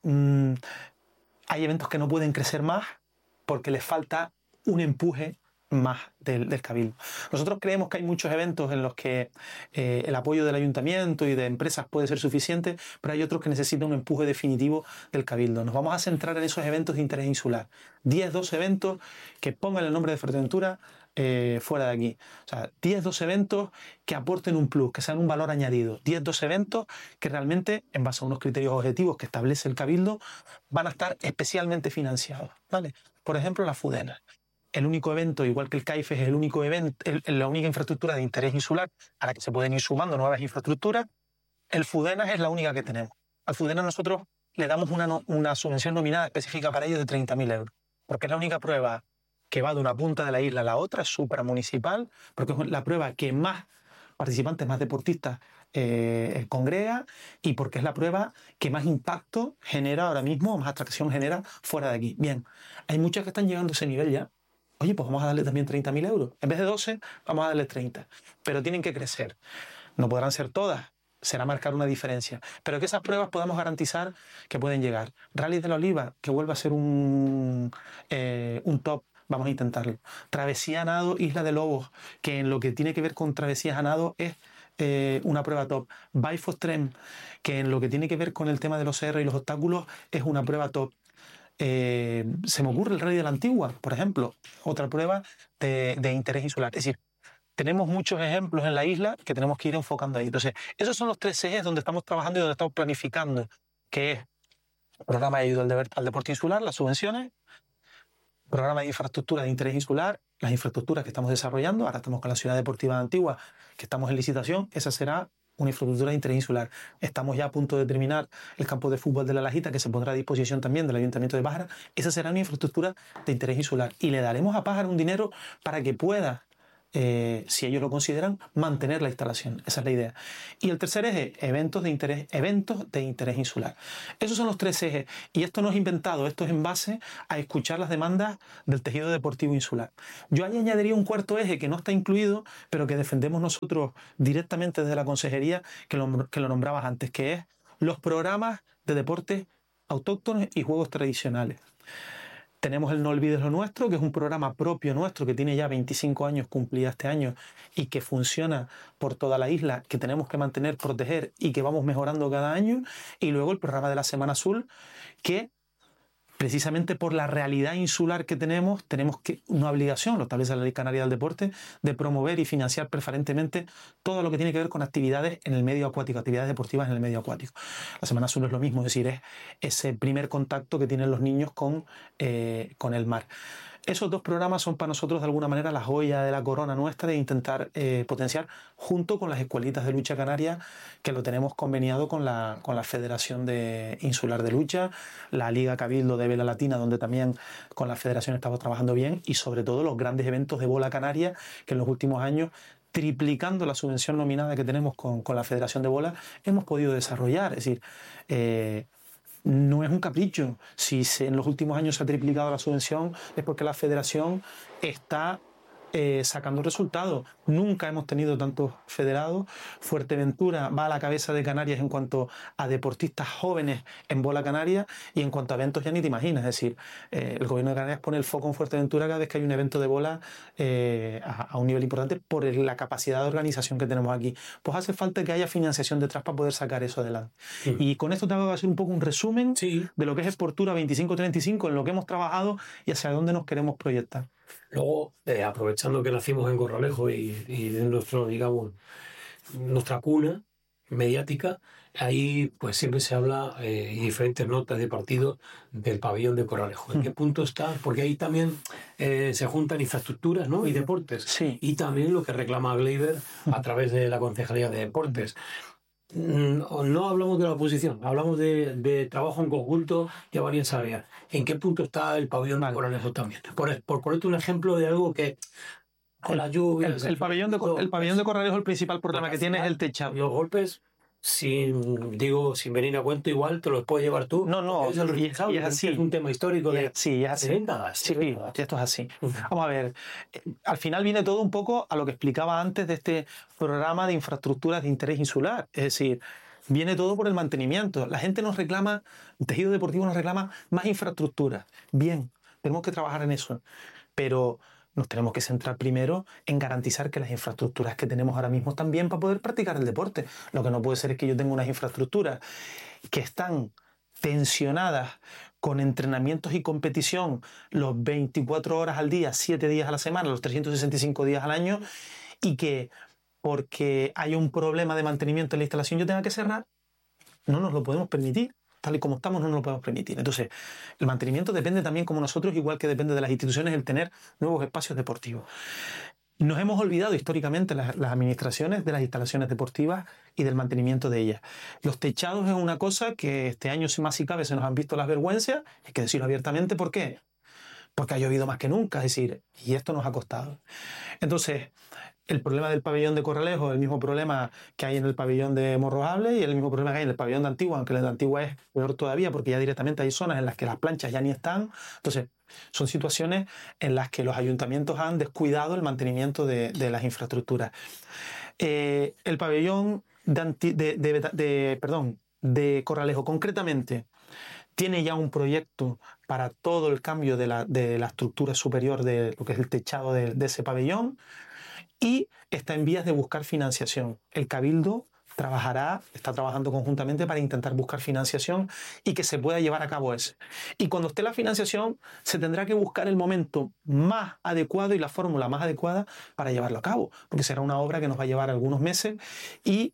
hay eventos que no pueden crecer más porque les falta un empuje más del Cabildo. Nosotros creemos que hay muchos eventos en los que el apoyo del ayuntamiento y de empresas puede ser suficiente, pero hay otros que necesitan un empuje definitivo del Cabildo. Nos vamos a centrar en esos eventos de interés insular. 10-12 eventos que pongan el nombre de Fuerteventura fuera de aquí. O sea, 10-12 eventos que aporten un plus, que sean un valor añadido. 10-12 eventos que realmente, en base a unos criterios objetivos que establece el Cabildo, van a estar especialmente financiados, ¿vale? Por ejemplo, la FUDENA. El único evento, igual que el CAIF, es el único evento, la única infraestructura de interés insular a la que se pueden ir sumando nuevas infraestructuras. El FUDENA es la única que tenemos. Al FUDENA nosotros le damos una subvención nominada específica para ellos de 30.000 euros, porque es la única prueba que va de una punta de la isla a la otra, es supramunicipal, porque es la prueba que más participantes, más deportistas congrega, y porque es la prueba que más impacto genera ahora mismo, más atracción genera fuera de aquí. Bien, hay muchas que están llegando a ese nivel ya. Oye, pues vamos a darle también 30.000 euros. En vez de 12, vamos a darle 30. Pero tienen que crecer. No podrán ser todas. Será marcar una diferencia. Pero que esas pruebas podamos garantizar que pueden llegar. Rally de la Oliva, que vuelva a ser un top. Vamos a intentarlo. Travesía a nado, Isla de Lobos, que en lo que tiene que ver con travesías a nado es una prueba top. Bifostren, que en lo que tiene que ver con el tema de los cerros y los obstáculos es una prueba top. Se me ocurre el Rally de la Antigua, por ejemplo, otra prueba de interés insular. Es decir, tenemos muchos ejemplos en la isla que tenemos que ir enfocando ahí. Entonces, esos son los 3 ejes donde estamos trabajando y donde estamos planificando, que es el programa de ayuda al deporte insular, las subvenciones, programa de infraestructura de interés insular las infraestructuras que estamos desarrollando. Ahora estamos con la ciudad deportiva de Antigua, que estamos en licitación. Esa será una infraestructura de interés insular. Estamos ya a punto de terminar el campo de fútbol de La Lajita, que se pondrá a disposición también del Ayuntamiento de Pájara. Esa será una infraestructura de interés insular. Y le daremos a Pájara un dinero para que pueda, si ellos lo consideran, mantener la instalación. Esa es la idea. Y el tercer eje, eventos de interés insular. Esos son los tres ejes. Y esto no es inventado, esto es en base a escuchar las demandas del tejido deportivo insular. Yo ahí añadiría un cuarto eje que no está incluido, pero que defendemos nosotros directamente desde la consejería, que lo nombrabas antes, que es los programas de deportes autóctonos y juegos tradicionales. Tenemos el No Olvides lo Nuestro, que es un programa propio nuestro que tiene ya 25 años cumplida este año y que funciona por toda la isla, que tenemos que mantener, proteger y que vamos mejorando cada año. Y luego el programa de la Semana Azul, que precisamente por la realidad insular que tenemos una obligación, lo establece la Ley Canaria del Deporte, de promover y financiar preferentemente todo lo que tiene que ver con actividades en el medio acuático, actividades deportivas en el medio acuático. La Semana Azul es lo mismo, es decir, es ese primer contacto que tienen los niños con el mar. Esos dos programas son para nosotros de alguna manera la joya de la corona nuestra de intentar potenciar junto con las escuelitas de lucha canaria, que lo tenemos conveniado con la Federación Insular de Lucha, la Liga Cabildo de Vela Latina, donde también con la Federación estamos trabajando bien, y sobre todo los grandes eventos de bola canaria que en los últimos años, triplicando la subvención nominada que tenemos con la Federación de Bola, hemos podido desarrollar. Es decir, no es un capricho. Si en los últimos años se ha triplicado la subvención es porque la federación está sacando resultados. Nunca hemos tenido tantos federados. Fuerteventura va a la cabeza de Canarias en cuanto a deportistas jóvenes en bola canaria, y en cuanto a eventos ya ni te imaginas. Es decir, el gobierno de Canarias pone el foco en Fuerteventura cada vez que hay un evento de bola a un nivel importante por la capacidad de organización que tenemos aquí. Pues hace falta que haya financiación detrás para poder sacar eso adelante. Sí. Y con esto tengo que hacer un poco un resumen de lo que es Sportura 2535, en lo que hemos trabajado y hacia dónde nos queremos proyectar. Luego, aprovechando que nacimos en Corralejo y de nuestra cuna mediática, ahí pues siempre se habla y diferentes notas de partido del pabellón de Corralejo. ¿En qué punto está? Porque ahí también se juntan infraestructuras, ¿no? Y deportes. Sí. Y también lo que reclama Gleyber a través de la Concejalía de Deportes. No hablamos de la oposición, hablamos de trabajo en conjunto de varias áreas. ¿En qué punto está el pabellón de Corralejo también? Por ponerte un ejemplo de algo que con la lluvia... El pabellón de Corralejo, el principal problema que tiene es el techado. Los golpes, sin venir a cuento, igual te los puedes llevar tú. No, es el responsable, y es así. Es un tema histórico de... Sí, es así. Sí, esto es así. Vamos a ver, al final viene todo un poco a lo que explicaba antes de este programa de infraestructuras de interés insular. Es decir, viene todo por el mantenimiento. La gente nos reclama, el tejido deportivo nos reclama más infraestructura. Bien, tenemos que trabajar en eso, pero nos tenemos que centrar primero en garantizar que las infraestructuras que tenemos ahora mismo están bien para poder practicar el deporte. Lo que no puede ser es que yo tenga unas infraestructuras que están tensionadas con entrenamientos y competición los 24 horas al día, 7 días a la semana, los 365 días al año, y que porque hay un problema de mantenimiento en la instalación yo tenga que cerrar. No nos lo podemos permitir. Tal y como estamos no nos lo podemos permitir. Entonces, el mantenimiento depende también, como nosotros, igual que depende de las instituciones, el tener nuevos espacios deportivos. Nos hemos olvidado históricamente las administraciones de las instalaciones deportivas y del mantenimiento de ellas. Los techados es una cosa que este año, si más si cabe, se nos han visto las vergüenzas. Hay que decirlo abiertamente. ¿Por qué? Porque ha llovido más que nunca, es decir, y esto nos ha costado. Entonces, el problema del pabellón de Corralejo es el mismo problema que hay en el pabellón de Morrojable y el mismo problema que hay en el pabellón de Antigua, aunque el de Antigua es peor todavía porque ya directamente hay zonas en las que las planchas ya ni están. Entonces, son situaciones en las que los ayuntamientos han descuidado el mantenimiento de las infraestructuras. El pabellón de Corralejo, concretamente, tiene ya un proyecto para todo el cambio de la estructura superior de lo que es el techado de ese pabellón, y está en vías de buscar financiación. El Cabildo está trabajando conjuntamente para intentar buscar financiación y que se pueda llevar a cabo ese. Y cuando esté la financiación, se tendrá que buscar el momento más adecuado y la fórmula más adecuada para llevarlo a cabo, porque será una obra que nos va a llevar algunos meses y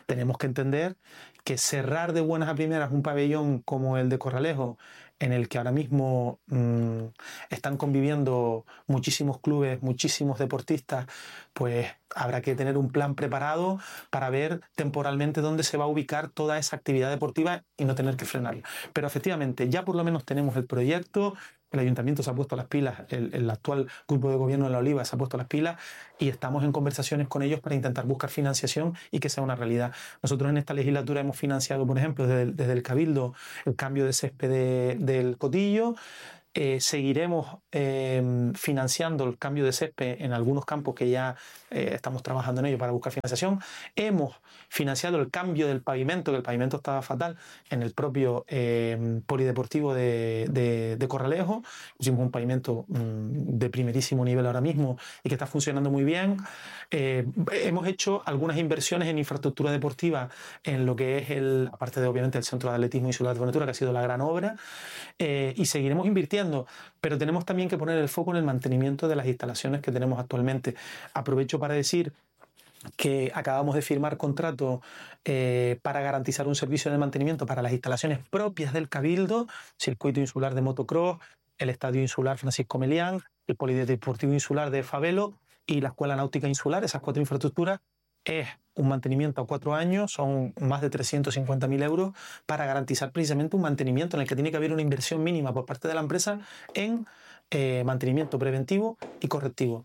tenemos que entender que cerrar de buenas a primeras un pabellón como el de Corralejo, en el que ahora mismo están conviviendo muchísimos clubes, muchísimos deportistas, pues habrá que tener un plan preparado para ver temporalmente dónde se va a ubicar toda esa actividad deportiva y no tener que frenarla. Pero efectivamente, ya por lo menos tenemos el proyecto. El ayuntamiento se ha puesto las pilas, el actual grupo de gobierno de La Oliva se ha puesto las pilas y estamos en conversaciones con ellos para intentar buscar financiación y que sea una realidad. Nosotros en esta legislatura hemos financiado, por ejemplo, desde el Cabildo, el cambio de césped del Cotillo. Seguiremos financiando el cambio de césped en algunos campos que ya estamos trabajando en ello para buscar financiación. Hemos financiado el cambio del pavimento, que el pavimento estaba fatal, en el propio polideportivo de Corralejo. Pusimos un pavimento de primerísimo nivel ahora mismo y que está funcionando muy bien. Hemos hecho algunas inversiones en infraestructura deportiva en lo que es aparte de obviamente el Centro de Atletismo Insular de Buenaventura, que ha sido la gran obra, y seguiremos invirtiendo, pero tenemos también que poner el foco en el mantenimiento de las instalaciones que tenemos actualmente. Aprovecho para decir que acabamos de firmar contrato para garantizar un servicio de mantenimiento para las instalaciones propias del Cabildo, circuito insular de motocross, el estadio insular Francisco Melián, el polideportivo insular de Fabelo y la escuela náutica insular. Esas 4 infraestructuras es un mantenimiento a 4 años, son más de 350.000 euros para garantizar precisamente un mantenimiento en el que tiene que haber una inversión mínima por parte de la empresa en mantenimiento preventivo y correctivo.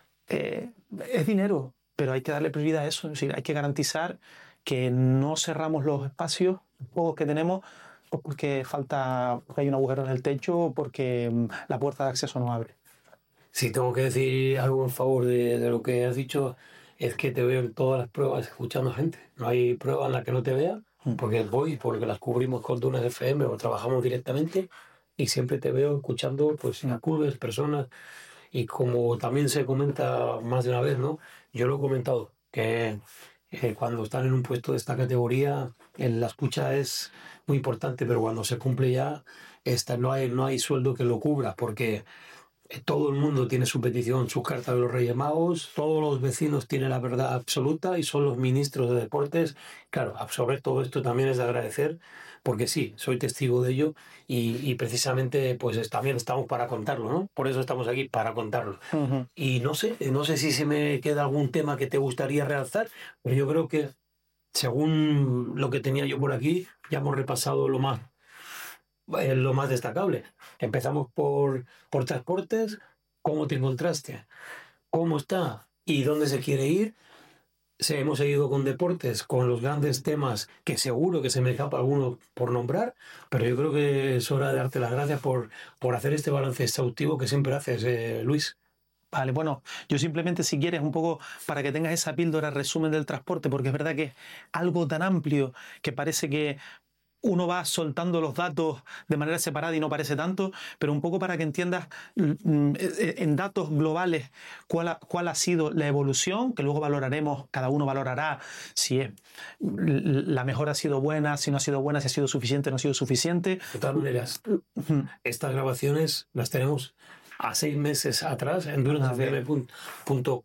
Es dinero, pero hay que darle prioridad a eso, es decir, hay que garantizar que no cerramos los espacios, los juegos que tenemos, porque porque hay un agujero en el techo o porque la puerta de acceso no abre. Si tengo que decir algo en favor de lo que has dicho, es que te veo en todas las pruebas escuchando gente. No hay prueba en la que no te vea, porque voy, porque las cubrimos con Tunas FM o trabajamos directamente y siempre te veo escuchando pues a clubes, personas. Y como también se comenta más de una vez, ¿no? Yo lo he comentado, que cuando están en un puesto de esta categoría, la escucha es muy importante, pero cuando se cumple ya, no hay sueldo que lo cubra, porque todo el mundo tiene su petición, su carta de los Reyes Magos, todos los vecinos tienen la verdad absoluta y son los ministros de deportes. Claro, absorber todo esto también es de agradecer, porque sí, soy testigo de ello y precisamente pues también estamos para contarlo, ¿no? Por eso estamos aquí, para contarlo. Uh-huh. Y no sé si se me queda algún tema que te gustaría realzar, pero yo creo que según lo que tenía yo por aquí, ya hemos repasado lo más destacable. Empezamos por transportes. ¿Cómo te encontraste? ¿Cómo está? ¿Y dónde se quiere ir? Hemos seguido con deportes, con los grandes temas que seguro que se me escapa alguno por nombrar, pero yo creo que es hora de darte las gracias por hacer este balance exhaustivo que siempre haces, Luis. Vale, bueno, yo simplemente si quieres un poco para que tengas esa píldora resumen del transporte, porque es verdad que es algo tan amplio que parece que uno va soltando los datos de manera separada y no parece tanto, pero un poco para que entiendas en datos globales cuál ha sido la evolución, que luego valoraremos, cada uno valorará si la mejora ha sido buena, si no ha sido buena, si ha sido suficiente, no ha sido suficiente. De todas maneras, estas grabaciones las tenemos a 6 meses atrás en dunasfm.es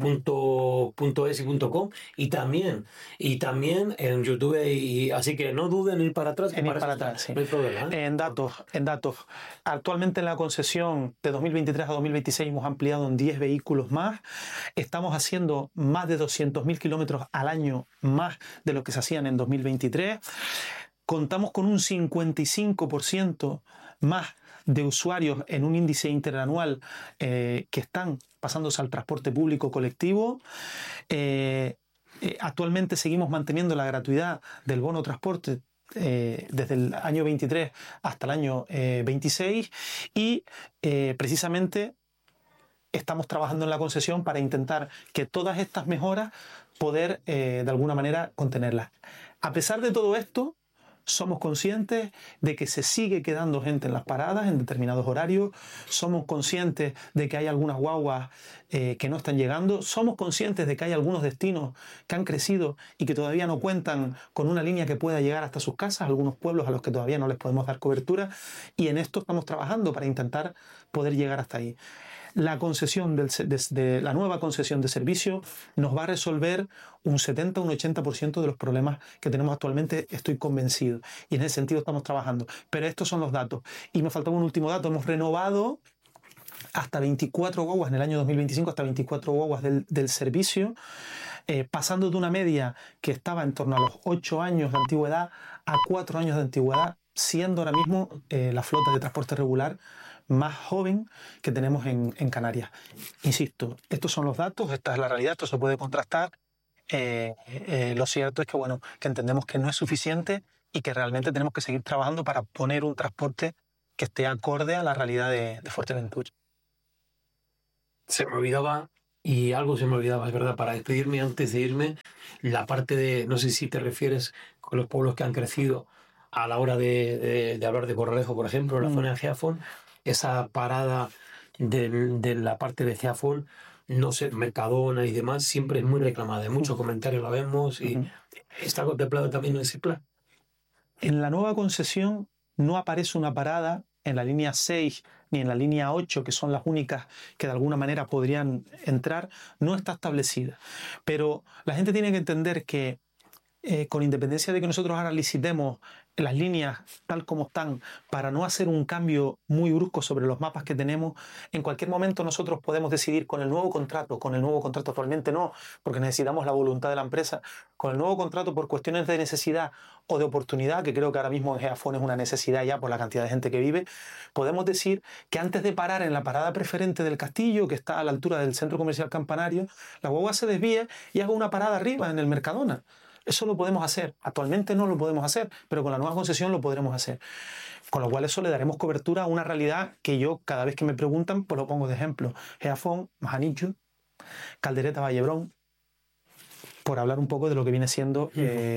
y .com y también en YouTube, así que no duden en ir para atrás, sí. No hay problema, ¿eh? En datos, actualmente en la concesión de 2023 a 2026 hemos ampliado en 10 vehículos más, estamos haciendo más de 200.000 kilómetros al año más de lo que se hacían en 2023, contamos con un 55% más de usuarios en un índice interanual que están pasándose al transporte público colectivo. Actualmente seguimos manteniendo la gratuidad del bono transporte desde el año 23 hasta el año 26 y precisamente estamos trabajando en la concesión para intentar que todas estas mejoras poder de alguna manera contenerlas. A pesar de todo esto, somos conscientes de que se sigue quedando gente en las paradas en determinados horarios, somos conscientes de que hay algunas guaguas que no están llegando, somos conscientes de que hay algunos destinos que han crecido y que todavía no cuentan con una línea que pueda llegar hasta sus casas, algunos pueblos a los que todavía no les podemos dar cobertura, y en esto estamos trabajando para intentar poder llegar hasta ahí. la concesión desde la nueva concesión de servicio nos va a resolver un 70 o un 80% de los problemas que tenemos actualmente, estoy convencido. Y en ese sentido estamos trabajando. Pero estos son los datos. Y me faltaba un último dato. Hemos renovado hasta 24 guaguas en el año 2025, hasta 24 guaguas del servicio, pasando de una media que estaba en torno a los 8 años de antigüedad a 4 años de antigüedad, siendo ahora mismo la flota de transporte regular más joven que tenemos en Canarias. Insisto, estos son los datos, esta es la realidad, esto se puede contrastar. Lo cierto es que, bueno, que entendemos que no es suficiente y que realmente tenemos que seguir trabajando para poner un transporte que esté acorde a la realidad de Fuerteventura. Se me olvidaba, y algo se me olvidaba, es verdad, para despedirme, antes de irme, la parte de, no sé si te refieres con los pueblos que han crecido a la hora de hablar de Corralejo, por ejemplo, en la zona de Giafón, esa parada de la parte de Giafón, no sé, Mercadona y demás, siempre es muy reclamada. En muchos comentarios la vemos y está contemplado también en ese plan. En la nueva concesión no aparece una parada en la línea 6 ni en la línea 8, que son las únicas que de alguna manera podrían entrar, no está establecida. Pero la gente tiene que entender que con independencia de que nosotros ahora licitemos las líneas tal como están, para no hacer un cambio muy brusco sobre los mapas que tenemos, en cualquier momento nosotros podemos decidir con el nuevo contrato actualmente no, porque necesitamos la voluntad de la empresa, con el nuevo contrato por cuestiones de necesidad o de oportunidad, que creo que ahora mismo en Giafón es una necesidad ya por la cantidad de gente que vive, podemos decir que antes de parar en la parada preferente del Castillo, que está a la altura del Centro Comercial Campanario, la guagua se desvíe y haga una parada arriba en el Mercadona. Eso lo podemos hacer. Actualmente no lo podemos hacer, pero con la nueva concesión lo podremos hacer. Con lo cual eso le daremos cobertura a una realidad que yo cada vez que me preguntan, pues lo pongo de ejemplo. Giafón, Majanichu, Caldereta, Vallebrón, por hablar un poco de lo que viene siendo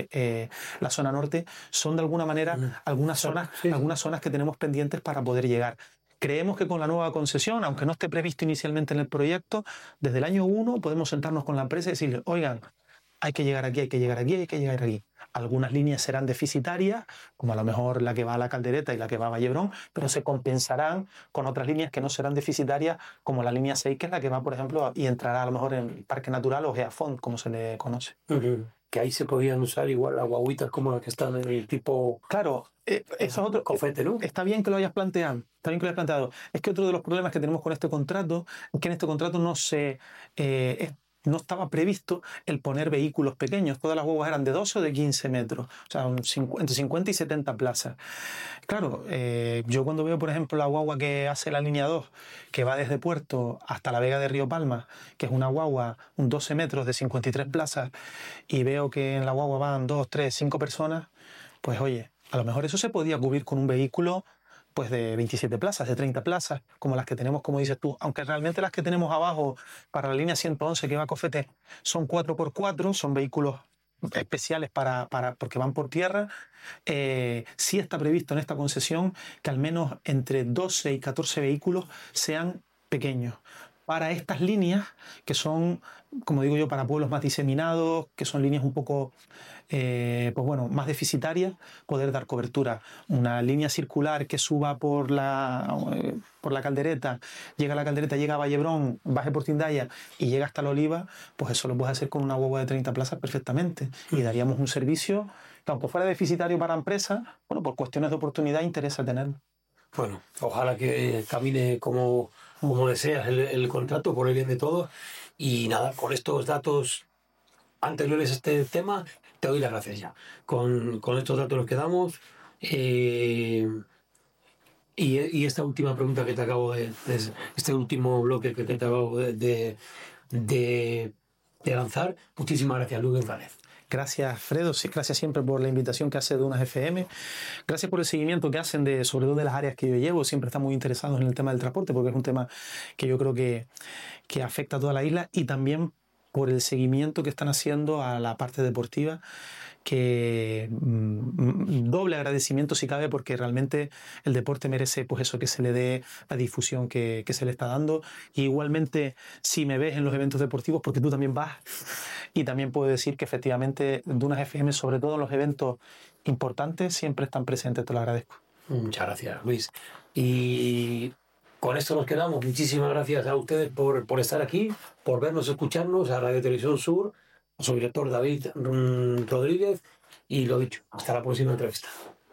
la zona norte, son de alguna manera algunas zonas que tenemos pendientes para poder llegar. Creemos que con la nueva concesión, aunque no esté previsto inicialmente en el proyecto, desde el año 1 podemos sentarnos con la empresa y decirle, oigan, hay que llegar aquí, hay que llegar aquí, hay que llegar aquí. Algunas líneas serán deficitarias, como a lo mejor la que va a la Caldereta y la que va a Vallebrón, pero se compensarán con otras líneas que no serán deficitarias, como la línea 6, que es la que va, por ejemplo, y entrará a lo mejor en Parque Natural o Giafón, como se le conoce. Que ahí se podían usar igual las guaguitas como las que están en el tipo... Claro, eso es otro... Cofete, ¿no? Está bien que lo hayas planteado, está bien que lo hayas planteado. Es que otro de los problemas que tenemos con este contrato es que en este contrato no estaba previsto el poner vehículos pequeños. Todas las guaguas eran de 12 o de 15 metros, o sea, entre 50 y 70 plazas. Claro, yo cuando veo, por ejemplo, la guagua que hace la línea 2, que va desde Puerto hasta la Vega de Río Palma, que es una guagua, un 12 metros de 53 plazas, y veo que en la guagua van 2, 3, 5 personas, pues oye, a lo mejor eso se podía cubrir con un vehículo pues de 27 plazas, de 30 plazas, como las que tenemos, como dices tú, aunque realmente las que tenemos abajo para la línea 111 que va a Cofete son 4x4, son vehículos especiales porque van por tierra. Sí está previsto en esta concesión que al menos entre 12 y 14 vehículos sean pequeños para estas líneas que son, como digo yo, para pueblos más diseminados, que son líneas un poco pues bueno, más deficitarias, poder dar cobertura. Una línea circular que suba por la Caldereta, llega a la Caldereta, llega a Vallebrón, baje por Tindaya y llega hasta la Oliva, pues eso lo puedes hacer con una guagua de 30 plazas perfectamente y daríamos un servicio que, aunque fuera deficitario para empresas, bueno, por cuestiones de oportunidad interesa tenerlo. Bueno, ojalá que camine como deseas el contrato por el bien de todos. Y nada, con estos datos anteriores a este tema, te doy las gracias ya. Con estos datos nos quedamos. Y esta última pregunta que te acabo este último bloque que te acabo de lanzar, muchísimas gracias, Luis González. Gracias, Fredo. Sí, gracias siempre por la invitación que hace de Dunas FM. Gracias por el seguimiento que hacen sobre todo de las áreas que yo llevo. Siempre están muy interesados en el tema del transporte porque es un tema que yo creo que afecta a toda la isla, y también por el seguimiento que están haciendo a la parte deportiva, que doble agradecimiento si cabe, porque realmente el deporte merece pues eso, que se le dé la difusión que se le está dando. Y igualmente, si me ves en los eventos deportivos, porque tú también vas, y también puedo decir que efectivamente Dunas FM, sobre todo en los eventos importantes, siempre están presentes. Te lo agradezco. Muchas gracias, Luis. Y Con esto nos quedamos. Muchísimas gracias a ustedes por estar aquí, por vernos, escucharnos, a Radio Televisión Sur, a su director David Rodríguez, y lo dicho, hasta la próxima entrevista.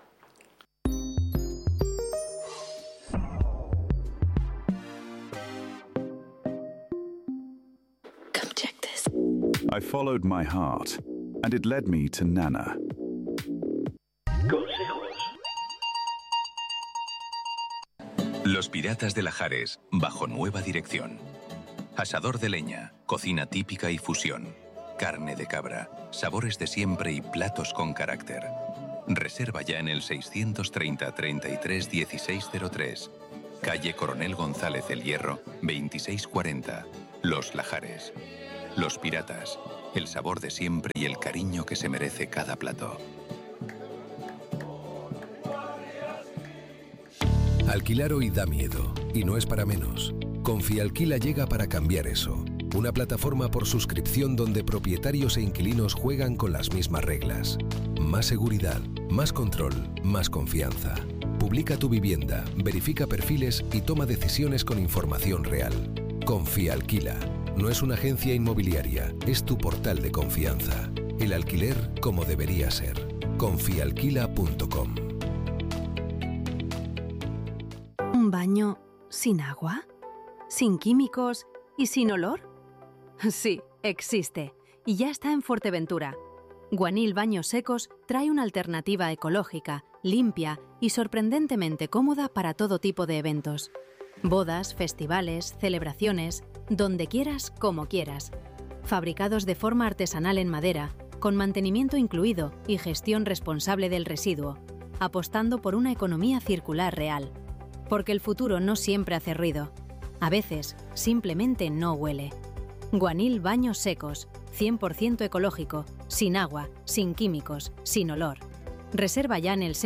I followed my heart, and it led me to Nana. Los Piratas de Lajares, bajo nueva dirección. Asador de leña, cocina típica y fusión. Carne de cabra, sabores de siempre y platos con carácter. Reserva ya en el 630 33 1603. Calle Coronel González El Hierro, 2640. Los Lajares. Los Piratas, el sabor de siempre y el cariño que se merece cada plato. Alquilar hoy da miedo, y no es para menos. Confialquila llega para cambiar eso. Una plataforma por suscripción donde propietarios e inquilinos juegan con las mismas reglas. Más seguridad, más control, más confianza. Publica tu vivienda, verifica perfiles y toma decisiones con información real. Confialquila. No es una agencia inmobiliaria, es tu portal de confianza. El alquiler como debería ser. Confialquila.com. ¿Un baño sin agua? ¿Sin químicos y sin olor? Sí, existe. Y ya está en Fuerteventura. Guanil Baños Secos trae una alternativa ecológica, limpia y sorprendentemente cómoda para todo tipo de eventos. Bodas, festivales, celebraciones, donde quieras, como quieras. Fabricados de forma artesanal en madera, con mantenimiento incluido y gestión responsable del residuo, apostando por una economía circular real. Porque el futuro no siempre hace ruido. A veces, simplemente no huele. Guanil Baños Secos, 100% ecológico, sin agua, sin químicos, sin olor. Reserva ya en el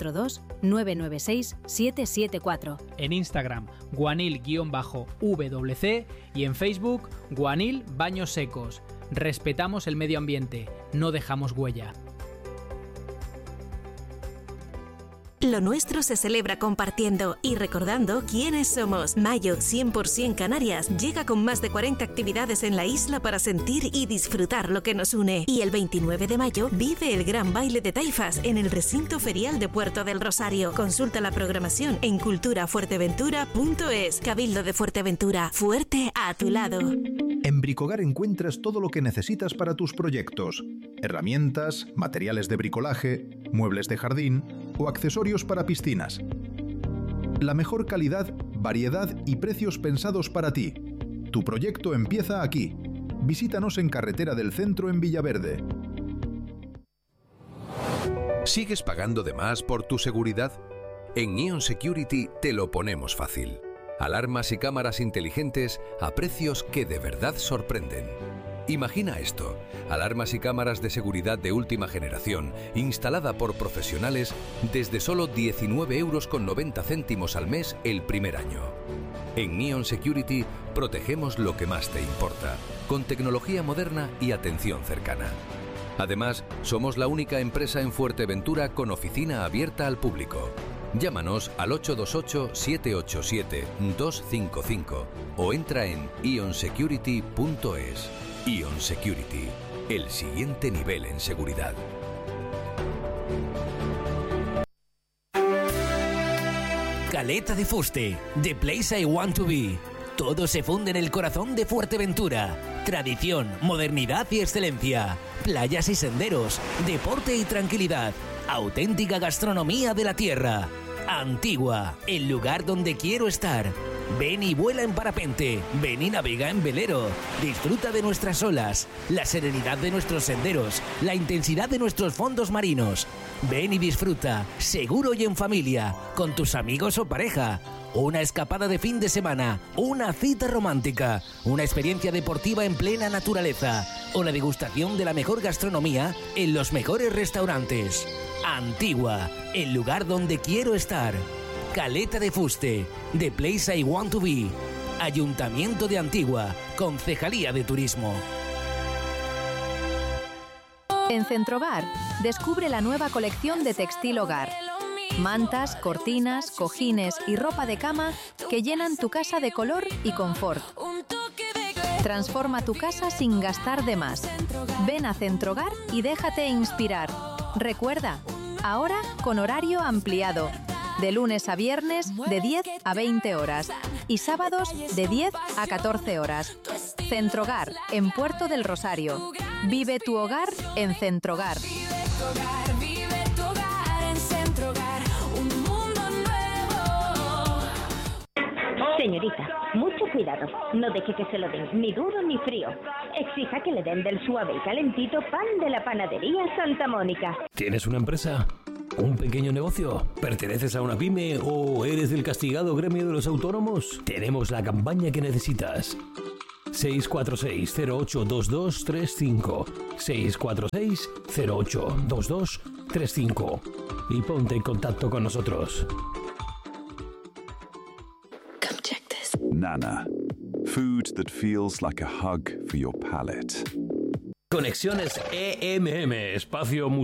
642-996-774. En Instagram, guanil_WC y en Facebook, Guanil Baños Secos. Respetamos el medio ambiente, no dejamos huella. Lo nuestro se celebra compartiendo y recordando quiénes somos. Mayo 100% Canarias llega con más de 40 actividades en la isla para sentir y disfrutar lo que nos une. Y el 29 de mayo vive el gran baile de taifas en el recinto ferial de Puerto del Rosario. Consulta la programación en culturafuerteventura.es. Cabildo de Fuerteventura, fuerte a tu lado. En Bricogar encuentras todo lo que necesitas para tus proyectos. Herramientas, materiales de bricolaje, muebles de jardín o accesorios para piscinas. La mejor calidad, variedad y precios pensados para ti. Tu proyecto empieza aquí. Visítanos en Carretera del Centro en Villaverde. ¿Sigues pagando de más por tu seguridad? En Ion Security te lo ponemos fácil. Alarmas y cámaras inteligentes a precios que de verdad sorprenden. Imagina esto: alarmas y cámaras de seguridad de última generación, instalada por profesionales desde solo 19,90 € al mes el primer año. En Ion Security protegemos lo que más te importa, con tecnología moderna y atención cercana. Además, somos la única empresa en Fuerteventura con oficina abierta al público. Llámanos al 828-787-255 o entra en ionsecurity.es. Ion Security, el siguiente nivel en seguridad. Caleta de Fuste, The Place I Want to Be. Todo se funde en el corazón de Fuerteventura. Tradición, modernidad y excelencia. Playas y senderos, deporte y tranquilidad. Auténtica gastronomía de la tierra. Antigua, el lugar donde quiero estar. Ven y vuela en parapente, ven y navega en velero. Disfruta de nuestras olas, la serenidad de nuestros senderos, la intensidad de nuestros fondos marinos. Ven y disfruta, seguro y en familia, con tus amigos o pareja. Una escapada de fin de semana, una cita romántica, una experiencia deportiva en plena naturaleza o la degustación de la mejor gastronomía en los mejores restaurantes. Antigua, el lugar donde quiero estar. Caleta de Fuste, The Place I Want to Be. Ayuntamiento de Antigua, Concejalía de Turismo. En Centrogar, descubre la nueva colección de textil hogar. Mantas, cortinas, cojines y ropa de cama que llenan tu casa de color y confort. Transforma tu casa sin gastar de más. Ven a Centrogar y déjate inspirar. Recuerda, ahora con horario ampliado. De lunes a viernes de 10 a 20 horas y sábados de 10 a 14 horas. Centrogar, en Puerto del Rosario. Vive tu hogar en Centrogar. Señorita, mucho cuidado. No deje que se lo den ni duro ni frío. Exija que le den del suave y calentito pan de la panadería Santa Mónica. ¿Tienes una empresa? ¿Un pequeño negocio? ¿Perteneces a una pyme o eres del castigado gremio de los autónomos? Tenemos la campaña que necesitas. 646-082235 646-082235 y ponte en contacto con nosotros. Nana. Food that feels like a hug for your palate. Conexiones EMM, espacio